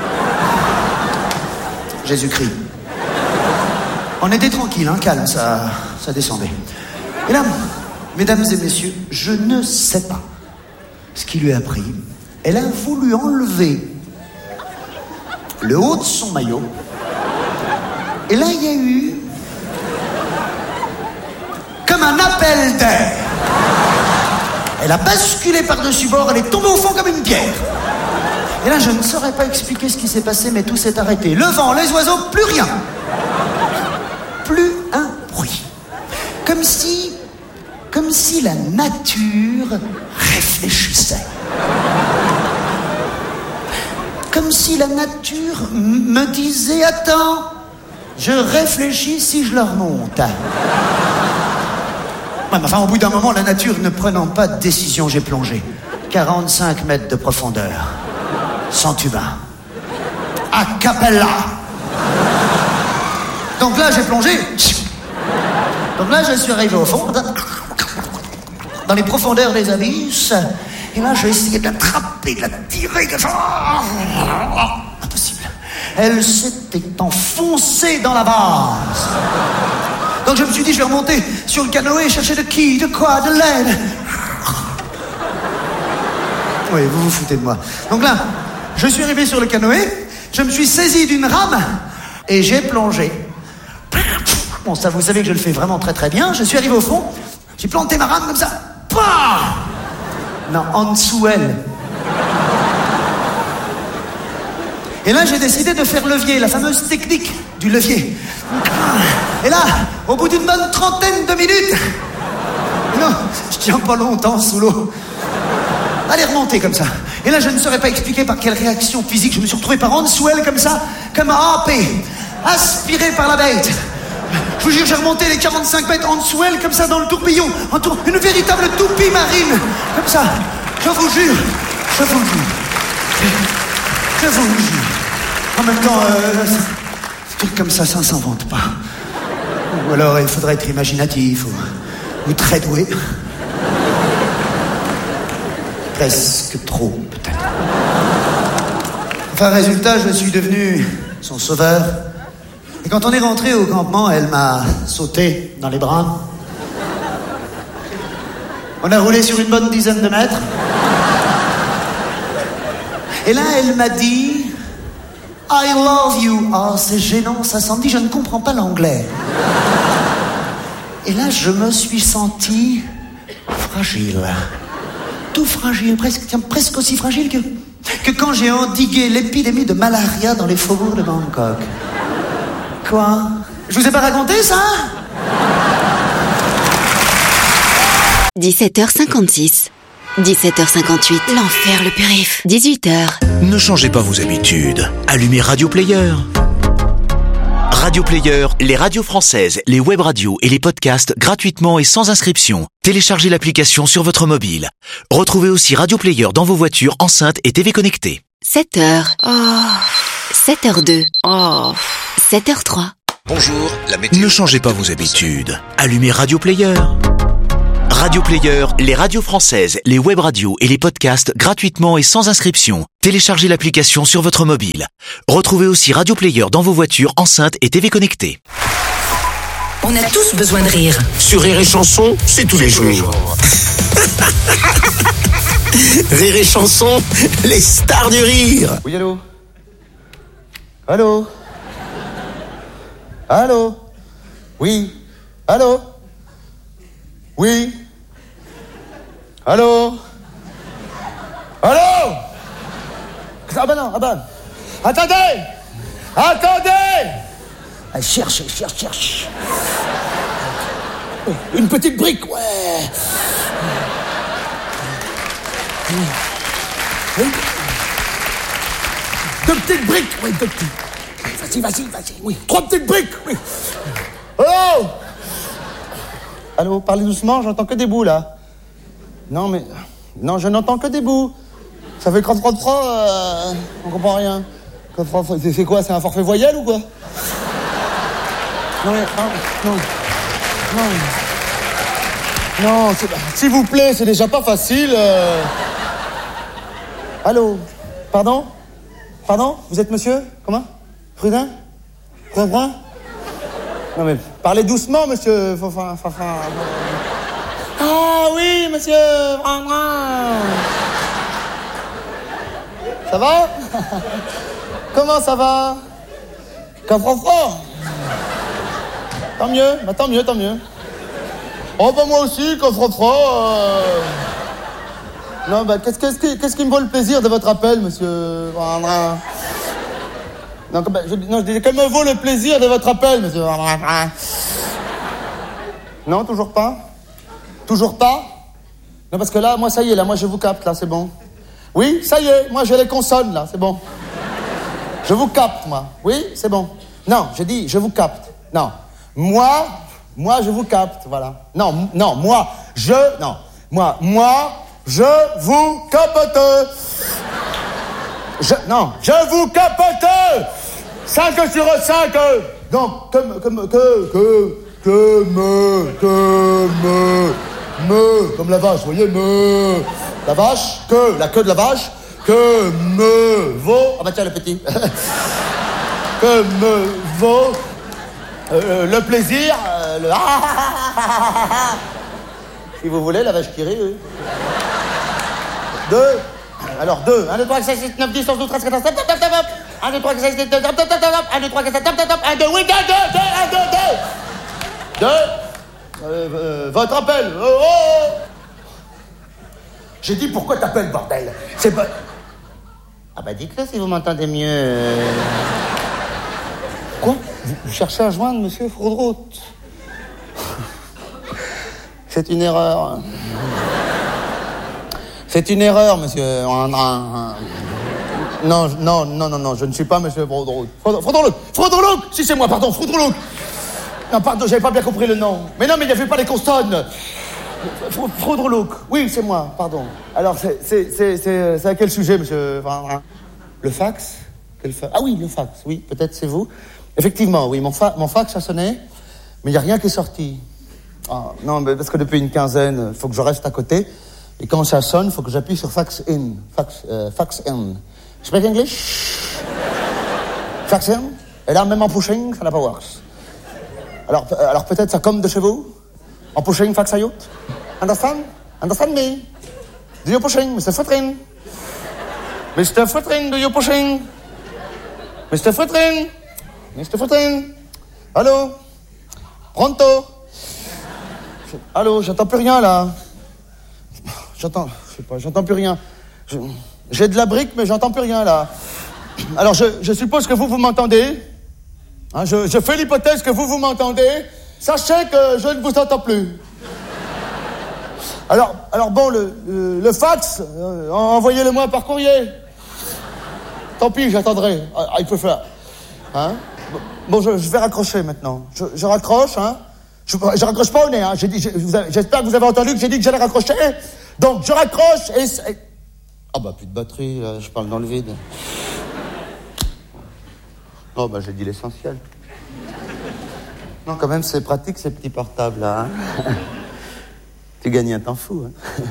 Jésus-Christ. On était tranquille, hein, calme, ça, ça descendait. Et là, mesdames et messieurs, je ne sais pas ce qui lui a pris. Elle a voulu enlever le haut de son maillot. Et là, il y a eu comme un appel d'air. Elle a basculé par-dessus bord, elle est tombée au fond comme une pierre. Et là, je ne saurais pas expliquer ce qui s'est passé, mais tout s'est arrêté. Le vent, les oiseaux, plus rien. Plus un bruit. Comme si... Comme si la nature réfléchissait. Comme si la nature m- me disait, attends, je réfléchis si je leur monte. Enfin, au bout d'un moment, la nature ne prenant pas de décision, j'ai plongé. quarante-cinq mètres de profondeur. Sans tuba. A cappella. Donc là, j'ai plongé. Donc là, je suis arrivé au fond. Dans les profondeurs des abysses. Et là, j'ai essayé de l'attraper, de la tirer. De... Impossible. Elle s'était enfoncée dans la vase. Donc je me suis dit, je vais remonter sur le canoë et chercher de qui, de quoi, de l'aide. Oui, vous vous foutez de moi. Donc là, je suis arrivé sur le canoë, je me suis saisi d'une rame et j'ai plongé. Bon, ça, vous savez que je le fais vraiment très très bien. Je suis arrivé au fond, j'ai planté ma rame comme ça. Pah! Non, en dessous elle. Et là, j'ai décidé de faire levier, la fameuse technique du levier. Et là, au bout d'une bonne trentaine de minutes... Non, je tiens pas longtemps sous l'eau. Allez, remonter comme ça. Et là, je ne saurais pas expliquer par quelle réaction physique je me suis retrouvé par en dessous elle comme ça, comme happé, aspiré par la bête. Je vous jure, j'ai remonté les quarante-cinq mètres en dessous elle, comme ça, dans le tourbillon. En tour... Une véritable toupie marine. Comme ça. Je vous jure. Je vous jure. Je vous jure. En même temps, euh, un truc comme ça, ça ne s'invente pas. Ou alors, il faudrait être imaginatif, ou, ou très doué. Presque trop, peut-être. Enfin, résultat, je suis devenu son sauveur. Et quand on est rentré au campement, elle m'a sauté dans les bras. On a roulé sur une bonne dizaine de mètres. Et là, elle m'a dit... I love you. Oh, c'est gênant, ça s'en dit, je ne comprends pas l'anglais. Et là, je me suis senti fragile. Tout fragile, presque, tiens, presque aussi fragile que, que quand j'ai endigué l'épidémie de malaria dans les faubourgs de Bangkok. Quoi? Je vous ai pas raconté ça? dix-sept heures cinquante-six. dix-sept heures cinquante-huit. L'enfer, le périph'. dix-huit heures. Ne changez pas vos habitudes. Allumez Radio Player. Radio Player, les radios françaises, les web radios et les podcasts gratuitement et sans inscription. Téléchargez l'application sur votre mobile. Retrouvez aussi Radio Player dans vos voitures, enceintes et T V connectées. sept heures. Oh. sept heures deux. Oh. sept heures zéro trois. Bonjour, la météo. Ne changez pas vos habitudes. Allumez Radio Player. Radio Player, les radios françaises, les web radios et les podcasts gratuitement et sans inscription. Téléchargez l'application sur votre mobile. Retrouvez aussi Radio Player dans vos voitures, enceintes et T V connectées. On a tous besoin de rire. Sur Rire et Chanson, c'est tous les jours. Rire et Chanson, les stars du rire. Oui, allô? Allô? Allô? Oui? Allô? Oui? Allô? Allô? Ah bah non, ah bah... Attendez! Attendez! Ah, cherche, cherche, cherche. Une petite brique, ouais. Oui. Deux petites briques, oui, deux petites. Vas-y, vas-y, vas-y, oui. Trois petites briques, oui. Allô? Allô, parlez doucement, j'entends que des bouts, là. Non, mais... Non, je n'entends que des bouts. Ça fait crotte, crotte, crotte, euh... on comprend rien. C'est quoi, c'est un forfait voyelle ou quoi? Non, mais... Non, non. Non. Non, s'il vous plaît, c'est déjà pas facile. Euh... Allô? Pardon? Pardon? Vous êtes monsieur? Comment? Prudin? Prudin? Non mais, parlez doucement, monsieur. Enfin, enfin, enfin... Ah oui, monsieur. Ça va? Comment ça va? Coffre fort. Tant mieux, bah tant mieux, tant mieux. Oh bah moi aussi, coffre fort. Euh... Non bah qu'est-ce, qu'est-ce, qu'est-ce qui me vaut le plaisir de votre appel, monsieur? Non, bah, je, non, je dis, quel me vaut le plaisir de votre appel, monsieur? Non, toujours pas? Toujours pas? Non, parce que là, moi, ça y est, là, moi, je vous capte, là, c'est bon. Oui, ça y est, moi, j'ai les consonnes, là, c'est bon. Je vous capte, moi. Oui, c'est bon. Non, je dis, je vous capte. Non. Moi, moi, je vous capte, voilà. Non, non, moi, je, non. Moi, moi, je vous capte. Je, non, je vous capte. cinq sur cinq. Donc, comme, comme, que, que, que, me, que, me, me, comme la vache, vous voyez, me, la vache, que, la queue de la vache, que me vaut, ah bah tiens, le petit, que me vaut euh, le plaisir, euh, le si vous voulez, la vache qui rit, oui. Deux, alors deux, un, deux, trois, cinq, six, neuf, dix, onze, douze, treize, quatorze, top, top, top, top, un, deux, trois, cinq, six, top, top, top, top, un, deux, trois, sept, top, top, top, un, deux, oui, deux, deux, deux, un, deux, deux. Deux, euh, euh, votre appel, oh, oh. J'ai dit, pourquoi t'appelles, bordel? C'est pas... Ah bah dites-le si vous m'entendez mieux. Quoi? Vous, vous cherchez à joindre monsieur Fraudrout? C'est une erreur. C'est une erreur, monsieur. Non, non, non, non, non, je ne suis pas monsieur Fraudrout. Fraudrout, Fraudrout, si c'est moi, pardon, Fraudrout. Non, pardon, j'avais pas bien compris le nom. Mais non, mais il n'y avait pas les consonnes. Fraudrout, oui, c'est moi, pardon. Alors, c'est, c'est, c'est, c'est, c'est à quel sujet, monsieur? Le fax? Quel fa... Ah oui, le fax, oui, peut-être c'est vous. Effectivement, oui, mon, fa... mon fax a sonné, mais il n'y a rien qui est sorti. Ah, non, mais parce que depuis une quinzaine, il faut que je reste à côté. Et quand ça sonne, il faut que j'appuie sur fax in. Fax, euh, fax in. Speak English? Fax in? Et là, même en pushing, ça n'a pas works. Alors, euh, alors peut-être ça comme de chez vous? En pushing, fax out? Understand? Understand me? Do you pushing, Mister Footrin? Mister Footrin, do you pushing? Mister Footrin? Mister Footrin? Allô? Pronto? Je... Allô, j'entends plus rien, là. J'entends... Je sais pas, j'entends plus rien. Je... J'ai de la brique, mais j'entends plus rien, là. Alors, je, je suppose que vous, vous m'entendez. Hein, je, je fais l'hypothèse que vous, vous m'entendez. Sachez que je ne vous entends plus. Alors, alors bon, le, le, le fax, euh, envoyez-le-moi par courrier. Tant pis, j'attendrai. I prefer. Hein? Bon, je, je vais raccrocher maintenant. Je, je raccroche, hein? Je, je raccroche pas au nez, hein? J'ai dit, je, vous avez, j'espère que vous avez entendu que j'ai dit que j'allais raccrocher. Donc, je raccroche et... et... Ah bah, plus de batterie, là, je parle dans le vide. Oh bah, j'ai dit l'essentiel. Non, quand même, c'est pratique, ces petits portables-là. Hein. Tu gagnes un temps fou. Hein.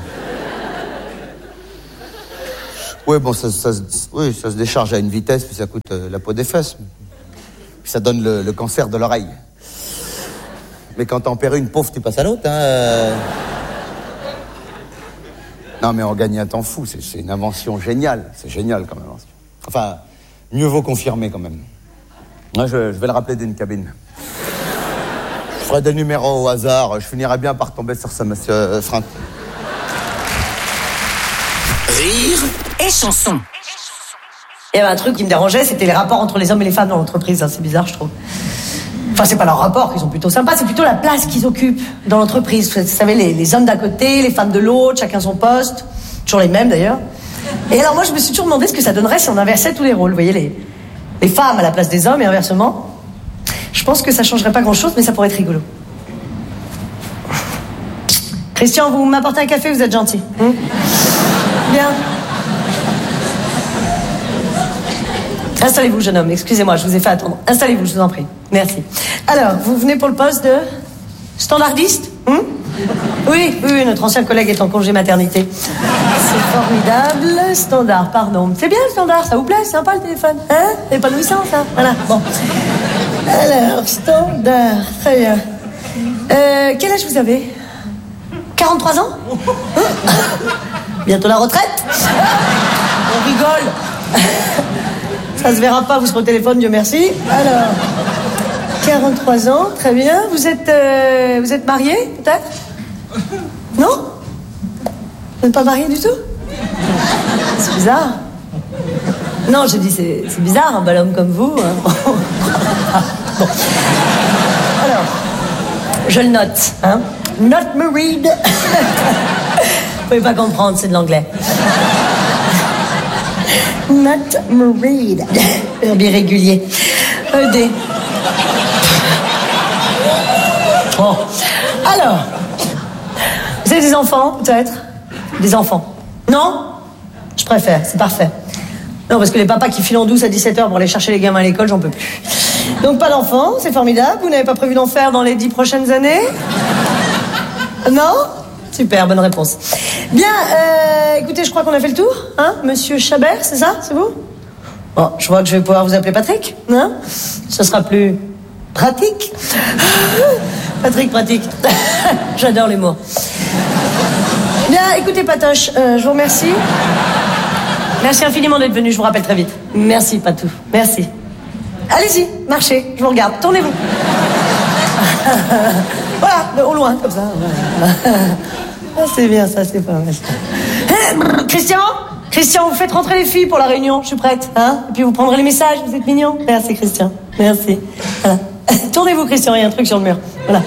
Oui, bon, ça, ça, oui, ça se décharge à une vitesse, puis ça coûte euh, la peau des fesses. Puis ça donne le, le cancer de l'oreille. Mais quand t'en perds une pauvre, tu passes à l'autre. Hein. Non, mais on gagne un temps fou. C'est, c'est une invention géniale. C'est génial, quand même. Enfin, mieux vaut confirmer, quand même. Moi, je, je vais le rappeler d'une cabine. Je ferai des numéros au hasard. Je finirai bien par tomber sur ça, monsieur euh, Franck. Rire et chanson. Il y avait un truc qui me dérangeait, c'était les rapports entre les hommes et les femmes dans l'entreprise. C'est bizarre, je trouve. Enfin, c'est pas leurs rapports qui sont plutôt sympas, c'est plutôt la place qu'ils occupent dans l'entreprise. Vous savez, les, les hommes d'un côté, les femmes de l'autre, chacun son poste. Toujours les mêmes, d'ailleurs. Et alors, moi, je me suis toujours demandé ce que ça donnerait si on inversait tous les rôles. Vous voyez, les, les femmes à la place des hommes et inversement. Je pense que ça changerait pas grand-chose, mais ça pourrait être rigolo. Christian, vous m'apportez un café, vous êtes gentil. Hum Bien. Installez-vous, jeune homme. Excusez-moi, je vous ai fait attendre. Installez-vous, je vous en prie. Merci. Alors, vous venez pour le poste de standardiste hum oui, oui, oui, notre ancien collègue est en congé maternité. C'est formidable. Standard, pardon. C'est bien le standard, ça vous plaît? C'est sympa le téléphone. Hein? Épanouissant, ça. Voilà, bon. Alors, standard, très bien. Euh, quel âge vous avez? quarante-trois ans? Hein? Bientôt la retraite? On rigole. Ça se verra pas, vous serez au téléphone, Dieu merci. Alors, quarante-trois ans, très bien. Vous êtes, euh, vous êtes marié, peut-être? Non? Vous n'êtes pas marié du tout? C'est bizarre. Non, j'ai dit, c'est, c'est bizarre, un bel homme comme vous. Hein. Bon. Alors, je le note, hein. Not married. Vous pouvez pas comprendre, c'est de l'anglais. Not married. Verbe irrégulier. E D. Bon. Alors, vous avez des enfants, peut-être? Des enfants? Non? Je préfère, c'est parfait. Non, parce que les papas qui filent en douce à dix-sept heures pour aller chercher les gamins à l'école, j'en peux plus. Donc pas d'enfants, c'est formidable. Vous n'avez pas prévu d'en faire dans les dix prochaines années? Non? Super, bonne réponse. Bien, euh, écoutez, je crois qu'on a fait le tour, hein? Monsieur Chabert, c'est ça? C'est vous? Bon, je vois que je vais pouvoir vous appeler Patrick, hein? Ce sera plus pratique. Patrick, pratique. J'adore l'humour. Bien, écoutez, Patoche, euh, je vous remercie. Merci infiniment d'être venu, je vous rappelle très vite. Merci, Patou. Merci. Allez-y, marchez, je vous regarde. Tournez-vous. Voilà, de au loin, comme ça. Ah, c'est bien, ça, c'est pas mal. Christian Christian, vous faites rentrer les filles pour la réunion, je suis prête. Hein? Et puis vous prendrez les messages, vous êtes mignons. Merci, Christian. Merci. Voilà. Tournez-vous, Christian, il y a un truc sur le mur. Voilà.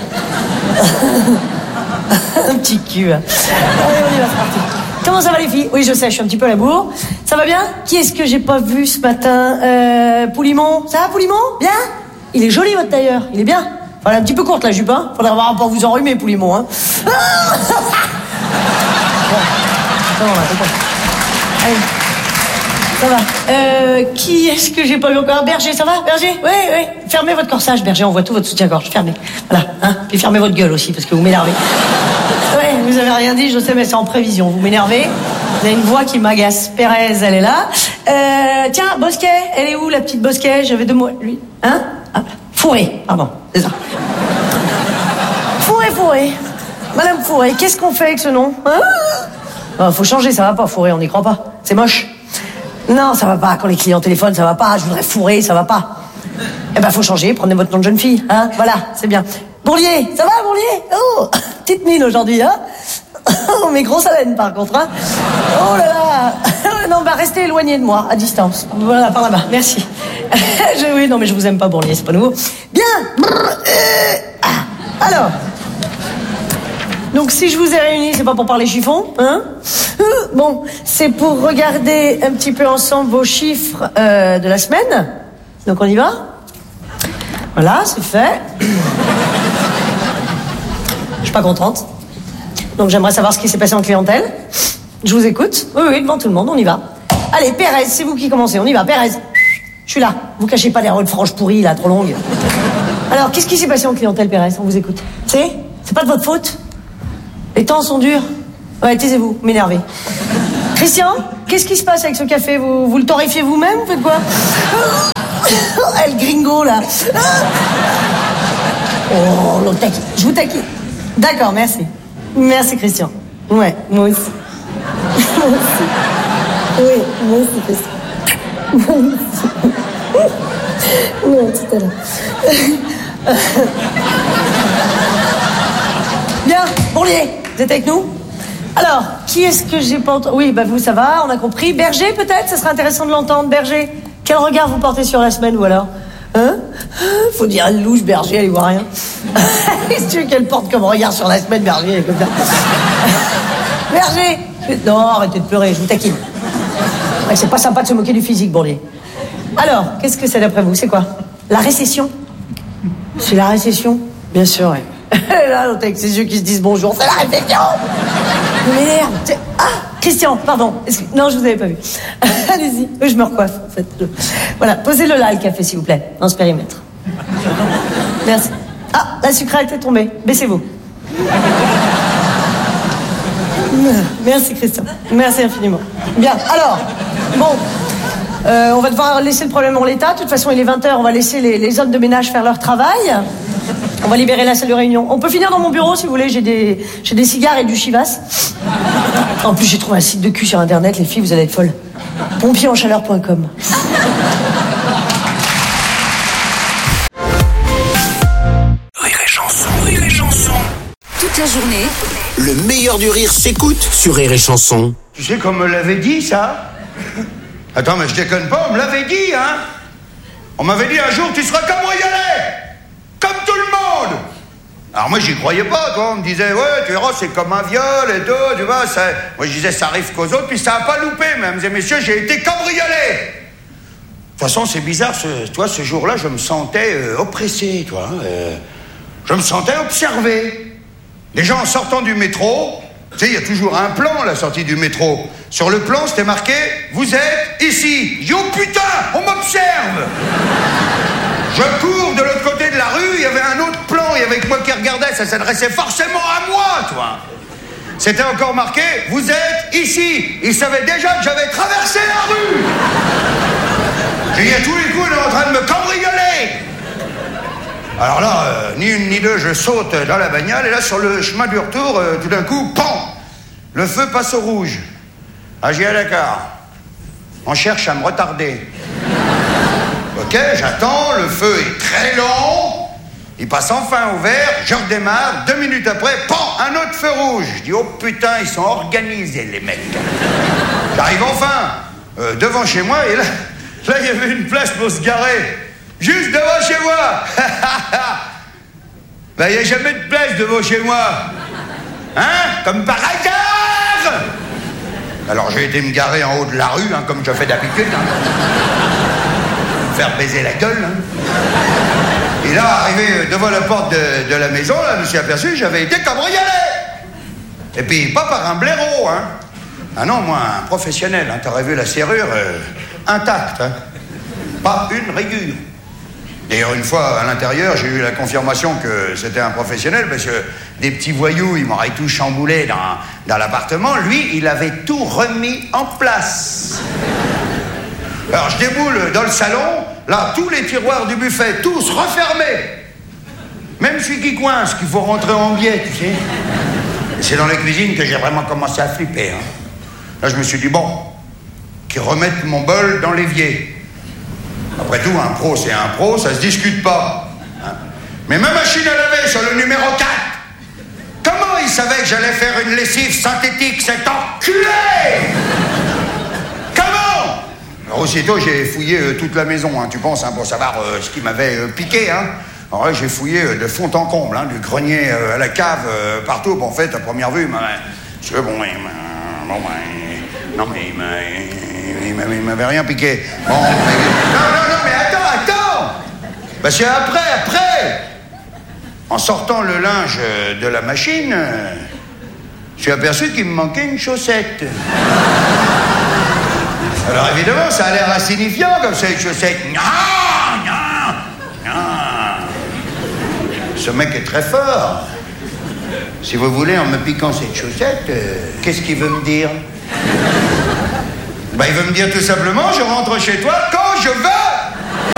Un petit cul. Hein. Allez, on y va, c'est parti. Comment ça va, les filles? Oui, je sais, je suis un petit peu à la bourre. Ça va bien? Qui est-ce que j'ai pas vu ce matin? Euh, Poulimon. Ça va, Poulimon? Bien? Il est joli, votre tailleur. Il est bien. Voilà, un petit peu courte, la jupe, hein. Faudrait avoir pour vous enrhumer, Poulimon, hein. Bon. Ça va, c'est bon. Allez. Ça va. Euh, qui est-ce que j'ai pas vu encore? Berger, ça va, Berger? Oui, oui. Fermez votre corsage, Berger, on voit tout votre soutien-gorge. Fermez. Voilà, hein. Puis fermez votre gueule aussi, parce que vous m'énervez. Ouais, vous avez rien dit, je sais, mais c'est en prévision. Vous m'énervez. Vous avez une voix qui m'agace. Pérez, elle est là. Euh, tiens, Bosquet, elle est où, la petite Bosquet? J'avais deux mots. Lui. Hein? Ah, Fourré, pardon, c'est ça. Fourré, Fourré. Madame Fourré, qu'est-ce qu'on fait avec ce nom? Hein? Oh, faut changer, ça va pas, Fourré, on n'y croit pas. C'est moche. Non, ça va pas. Quand les clients téléphonent, ça va pas. Je voudrais Fourré, ça va pas. Eh ben, faut changer. Prenez votre nom de jeune fille, hein. Voilà, c'est bien. Bourlier, ça va, Bourlier? Oh, petite mine aujourd'hui, hein. Oh, mais grosse haleine, par contre, hein. Oh là là. Non, bah, restez éloigné de moi, à distance. Voilà, par là-bas. Merci. je, oui, non, mais je vous aime pas, Bourlier, c'est pas nouveau. Bien. Alors. Donc, si je vous ai réunis, c'est pas pour parler chiffon, hein? Bon, c'est pour regarder un petit peu ensemble vos chiffres euh, de la semaine. Donc, on y va? Voilà, c'est fait. Je suis pas contente. Donc, j'aimerais savoir ce qui s'est passé en clientèle. Je vous écoute. Oui, oui, devant tout le monde, on y va. Allez, Pérez, c'est vous qui commencez, on y va. Pérez, je suis là. Vous cachez pas les robes franges pourries, là, trop longues. Alors, qu'est-ce qui s'est passé en clientèle, Pérez? On vous écoute. C'est C'est pas de votre faute? Les temps sont durs. Ouais, taisez-vous, m'énervez. Christian, qu'est-ce qui se passe avec ce café? Vous, vous le torréfiez vous-même? Vous faites quoi? El gringo, là. Oh, l'autre taquine. Je vous taquine. D'accord, merci. Merci, Christian. Ouais, moi aussi. Moi aussi. Oui, moi aussi, Christian. Moi aussi. Non, tout à l'heure. Bien, Bourlier, vous êtes avec nous? Alors, qui est-ce que j'ai pas entendu? Oui, bah vous, ça va, on a compris. Berger, peut-être? Ça serait intéressant de l'entendre, Berger. Quel regard vous portez sur la semaine, ou alors? Hein? Faut dire, elle louche, Berger, elle y voit rien. Qu'est-ce que tu veux qu'elle porte comme regard sur la semaine, Berger, elle est comme ça? Berger! Non, arrêtez de pleurer, je vous taquine. Ouais, c'est pas sympa de se moquer du physique, Bourlier. Alors, qu'est-ce que c'est d'après vous? C'est quoi? La récession? C'est la récession? Bien sûr, ouais. Là, l'autre avec ses yeux qui se disent bonjour, c'est la récession! Merde! Ah! Christian, pardon. Non, je vous avais pas vu. Allez-y. Oui, je me recoiffe, en fait. Voilà, posez-le là, le café, s'il vous plaît, dans ce périmètre. Merci. Ah, la sucrète est tombée. Baissez-vous. Merci, Christian. Merci infiniment. Bien, alors, bon... Euh, on va devoir laisser le problème en l'état. De toute façon, il est vingt heures, on va laisser les, les hommes de ménage faire leur travail. On va libérer la salle de réunion. On peut finir dans mon bureau, si vous voulez. J'ai des, j'ai des cigares et du chivas. En plus, j'ai trouvé un site de cul sur Internet. Les filles, vous allez être folles. pompier en chaleur point com. Rire et chanson, rire et chanson. Toute la journée, Le meilleur du rire s'écoute sur Rire et chanson. Tu sais qu'on me l'avait dit, ça? Attends, mais je déconne pas, on me l'avait dit, hein? On m'avait dit un jour, tu seras cambriolé! Comme tout le monde! Alors moi, j'y croyais pas, toi. On me disait, ouais, tu verras, c'est comme un viol et tout, tu vois. Ça... Moi, je disais, ça arrive qu'aux autres, puis ça a pas loupé, mesdames et messieurs, j'ai été cambriolé! De toute façon, c'est bizarre, ce, toi, ce jour-là, je me sentais euh, oppressé, toi. Euh, je me sentais observé. Les gens en sortant du métro... Tu sais, il y a toujours un plan à la sortie du métro. Sur le plan, c'était marqué « Vous êtes ici ». Je dis « Oh putain, on m'observe !» Je cours de l'autre côté de la rue, il y avait un autre plan, il y avait que moi qui regardais, ça s'adressait forcément à moi, toi. C'était encore marqué « Vous êtes ici ». Ils savaient déjà que j'avais traversé la rue. J'ai dit à tous les coups, on est en train de me cambrioler. Alors là, euh, ni une ni deux, je saute dans la bagnole, et là, sur le chemin du retour, euh, tout d'un coup, pan! Le feu passe au rouge. Ah, j'ai à d'accord. On cherche à me retarder. Ok, j'attends, le feu est très long, il passe enfin au vert, je redémarre, deux minutes après, pan! Un autre feu rouge. Je dis, oh putain, ils sont organisés, les mecs. J'arrive enfin euh, devant chez moi, et là, là, il y avait une place pour se garer. Juste devant chez moi. Ben, il n'y a jamais de place devant chez moi. Hein? Comme par hasard. Alors, j'ai été me garer en haut de la rue, hein, comme je fais d'habitude. Hein. Faire baiser la gueule. Hein. Et là, arrivé devant la porte de, de la maison, là, je me suis aperçu que j'avais été cambriolé. Et puis, pas par un blaireau, hein. Ah non, moi, un professionnel. Hein. T'aurais vu la serrure euh, intacte. Hein. Pas une rayure. D'ailleurs, une fois, à l'intérieur, j'ai eu la confirmation que c'était un professionnel, parce que des petits voyous, ils m'auraient tout chamboulé dans, dans l'appartement. Lui, il avait tout remis en place. Alors, je déboule dans le salon, là, tous les tiroirs du buffet, tous refermés. Même celui qui coince, qu'il faut rentrer en biais, tu sais. Et c'est dans la cuisine que j'ai vraiment commencé à flipper. Hein. Là, je me suis dit, bon, qu'ils remettent mon bol dans l'évier. Après tout, un pro, c'est un pro, ça se discute pas. Hein. Mais ma machine à laver sur le numéro quatre, comment il savait que j'allais faire une lessive synthétique, cet enculé? Comment? Alors aussitôt, j'ai fouillé euh, toute la maison, hein, tu penses, hein, pour savoir euh, ce qui m'avait euh, piqué. Hein. Alors là, j'ai fouillé euh, de fond en comble, hein, du grenier euh, à la cave, euh, partout. Bon, en fait, à première vue, bah, je bon, bon, bon, non, mais il m'avait rien piqué. Bon, mais... Non, non, non, mais attends, attends! Parce que après, après, en sortant le linge de la machine, je suis aperçu qu'il me manquait une chaussette. Alors évidemment, ça a l'air insignifiant comme ça, une chaussette. Non, non, non. Ce mec est très fort. Si vous voulez, en me piquant cette chaussette, euh, qu'est-ce qu'il veut me dire? Bah, il veut me dire tout simplement, je rentre chez toi quand je veux.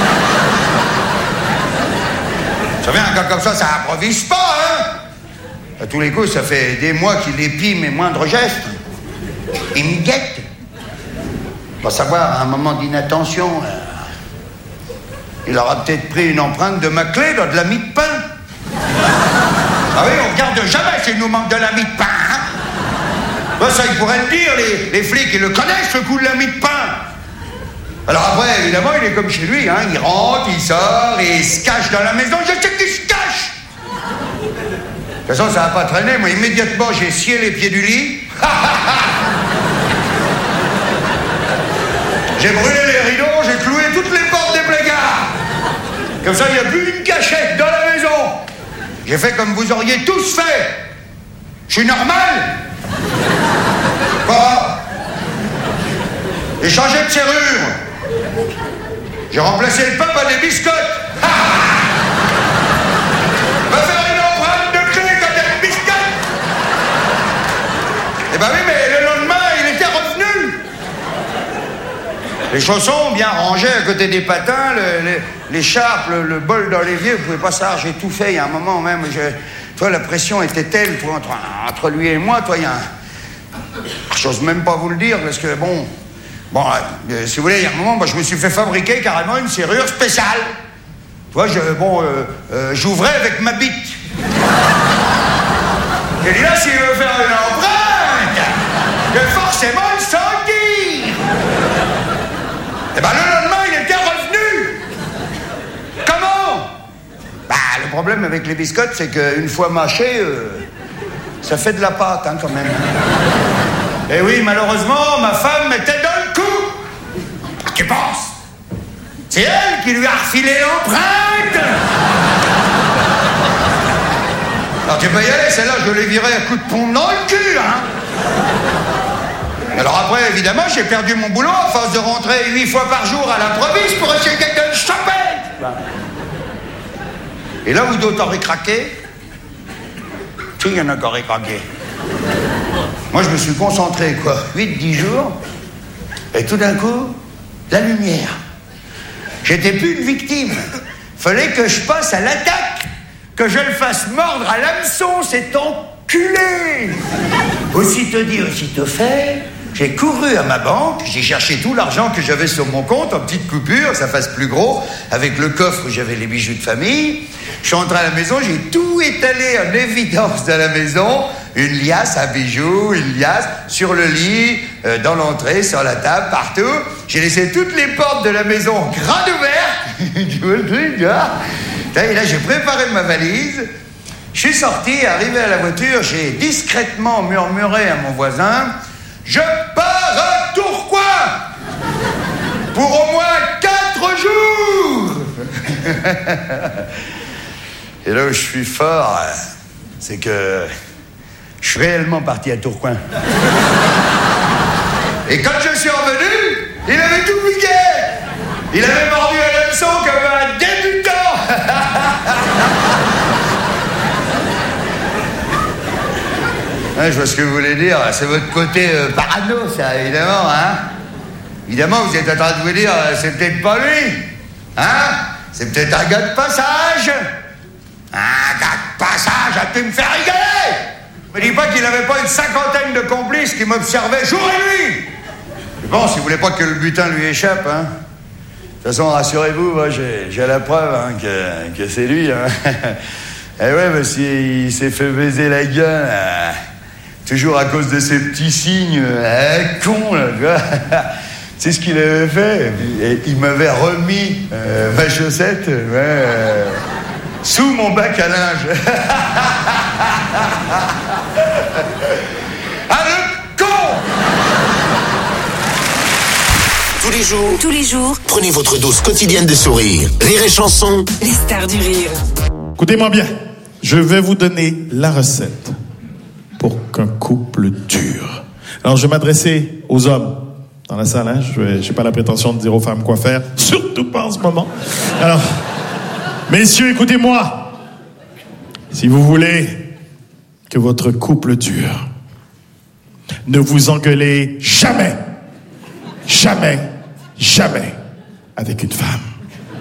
Vous savez, un gars comme ça, ça improvise pas, hein? À tous les coups, ça fait des mois qu'il épie mes moindres gestes. Il me guette. Faut savoir, à un moment d'inattention, euh, il aura peut-être pris une empreinte de ma clé dans de la mie de pain. Ah oui, on regarde jamais s'il nous manque de la mie de pain, hein? Ben ça, ils pourraient le dire, les, les flics, ils le connaissent, le coup de la mie de pain. Alors après, évidemment, il est comme chez lui, hein. Il rentre, il sort, et il se cache dans la maison. Je sais qu'il se cache. De toute façon, ça va pas traîner. Moi, immédiatement, j'ai scié les pieds du lit. J'ai brûlé les rideaux, j'ai cloué toutes les portes des placards. Comme ça, il n'y a plus une cachette dans la maison. J'ai fait comme vous auriez tous fait. Je suis normal. Quoi? J'ai changé de serrure. J'ai remplacé le pain par des biscottes. Va faire une empreinte de clé quand il y a une biscotte. Eh ben oui, mais le lendemain, il était revenu. Les chaussons bien rangés à côté des patins, le, le, l'écharpe, le, le bol dans l'évier, vous pouvez pas savoir, j'ai tout fait. Il y a un moment même, je, toi, la pression était telle, toi, entre, entre lui et moi, toi, il y a un... J'ose même pas vous le dire, parce que, bon... Bon, euh, si vous voulez, il y a un moment, moi, je me suis fait fabriquer carrément une serrure spéciale. Tu vois, je, bon, euh, euh, j'ouvrais avec ma bite. J'ai dit là, s'il veut faire une empreinte, je vais forcément le sentir. Et ben, le lendemain, il était revenu. Comment? Bah, le problème avec les biscottes, c'est qu'une fois mâché, euh, ça fait de la pâte, hein, quand même. Et oui, malheureusement, ma femme était dans le coup. Tu penses? C'est elle qui lui a refilé l'empreinte. Alors tu peux y aller, celle-là, je l'ai virée à coups de pompe dans le cul, hein. Alors après, évidemment, j'ai perdu mon boulot à force de rentrer huit fois par jour à l'improviste pour essayer de choper. Et là où d'autres auraient craqué, tu il y en a qui auraient craqué. Moi, je me suis concentré, quoi, huit dix jours, et tout d'un coup, la lumière. J'étais plus une victime. Fallait que je passe à l'attaque, que je le fasse mordre à l'hameçon, cet enculé. Aussitôt dit, aussitôt fait, j'ai couru à ma banque, j'ai cherché tout l'argent que j'avais sur mon compte, en petites coupures, ça fasse plus gros, avec le coffre où j'avais les bijoux de famille. Je suis rentré à la maison, j'ai tout étalé en évidence dans la maison. Une liasse à bijoux, une liasse sur le lit, euh, dans l'entrée, sur la table, partout. J'ai laissé toutes les portes de la maison grandes ouvertes. Tu vois le truc, là? Et là, j'ai préparé ma valise. Je suis sorti, arrivé à la voiture, j'ai discrètement murmuré à mon voisin, « Je pars à Tourcoing pour au moins quatre jours !» Et là où je suis fort, c'est que je suis réellement parti à Tourcoing. Et quand je suis revenu, il avait tout piqué. Il avait mordu à l'hameçon comme un débutant. Ouais, je vois ce que vous voulez dire. C'est votre côté euh, parano, ça, évidemment, hein. Évidemment, vous êtes en train de vous dire, euh, c'est peut-être pas lui. Hein? C'est peut-être un gars de passage. Un gars de passage, as-tu me faire rigoler? Ne me dis pas qu'il n'avait pas une cinquantaine de complices qui m'observaient jour et nuit. Bon, si vous voulez pas que le butin lui échappe, hein. De toute façon, rassurez-vous, moi, j'ai, j'ai la preuve, hein, que, que c'est lui, hein. Et ouais, parce qu'il s'est fait baiser la gueule, hein, toujours à cause de ces petits signes, hein, con, là, tu vois. C'est ce qu'il avait fait. Et il m'avait remis euh, ma chaussette, ouais, euh, sous mon bac à linge. Ah, le con! Tous les jours, Tous les jours, prenez votre dose quotidienne de sourire. Rire et chanson. les stars du rire. Écoutez-moi bien, je vais vous donner la recette pour qu'un couple dure. Alors, je vais m'adresser aux hommes dans la salle, hein. Je n'ai pas la prétention de dire aux femmes quoi faire, surtout pas en ce moment. Alors, messieurs, écoutez-moi. Si vous voulez que votre couple dure, ne vous engueulez jamais, jamais, jamais avec une femme.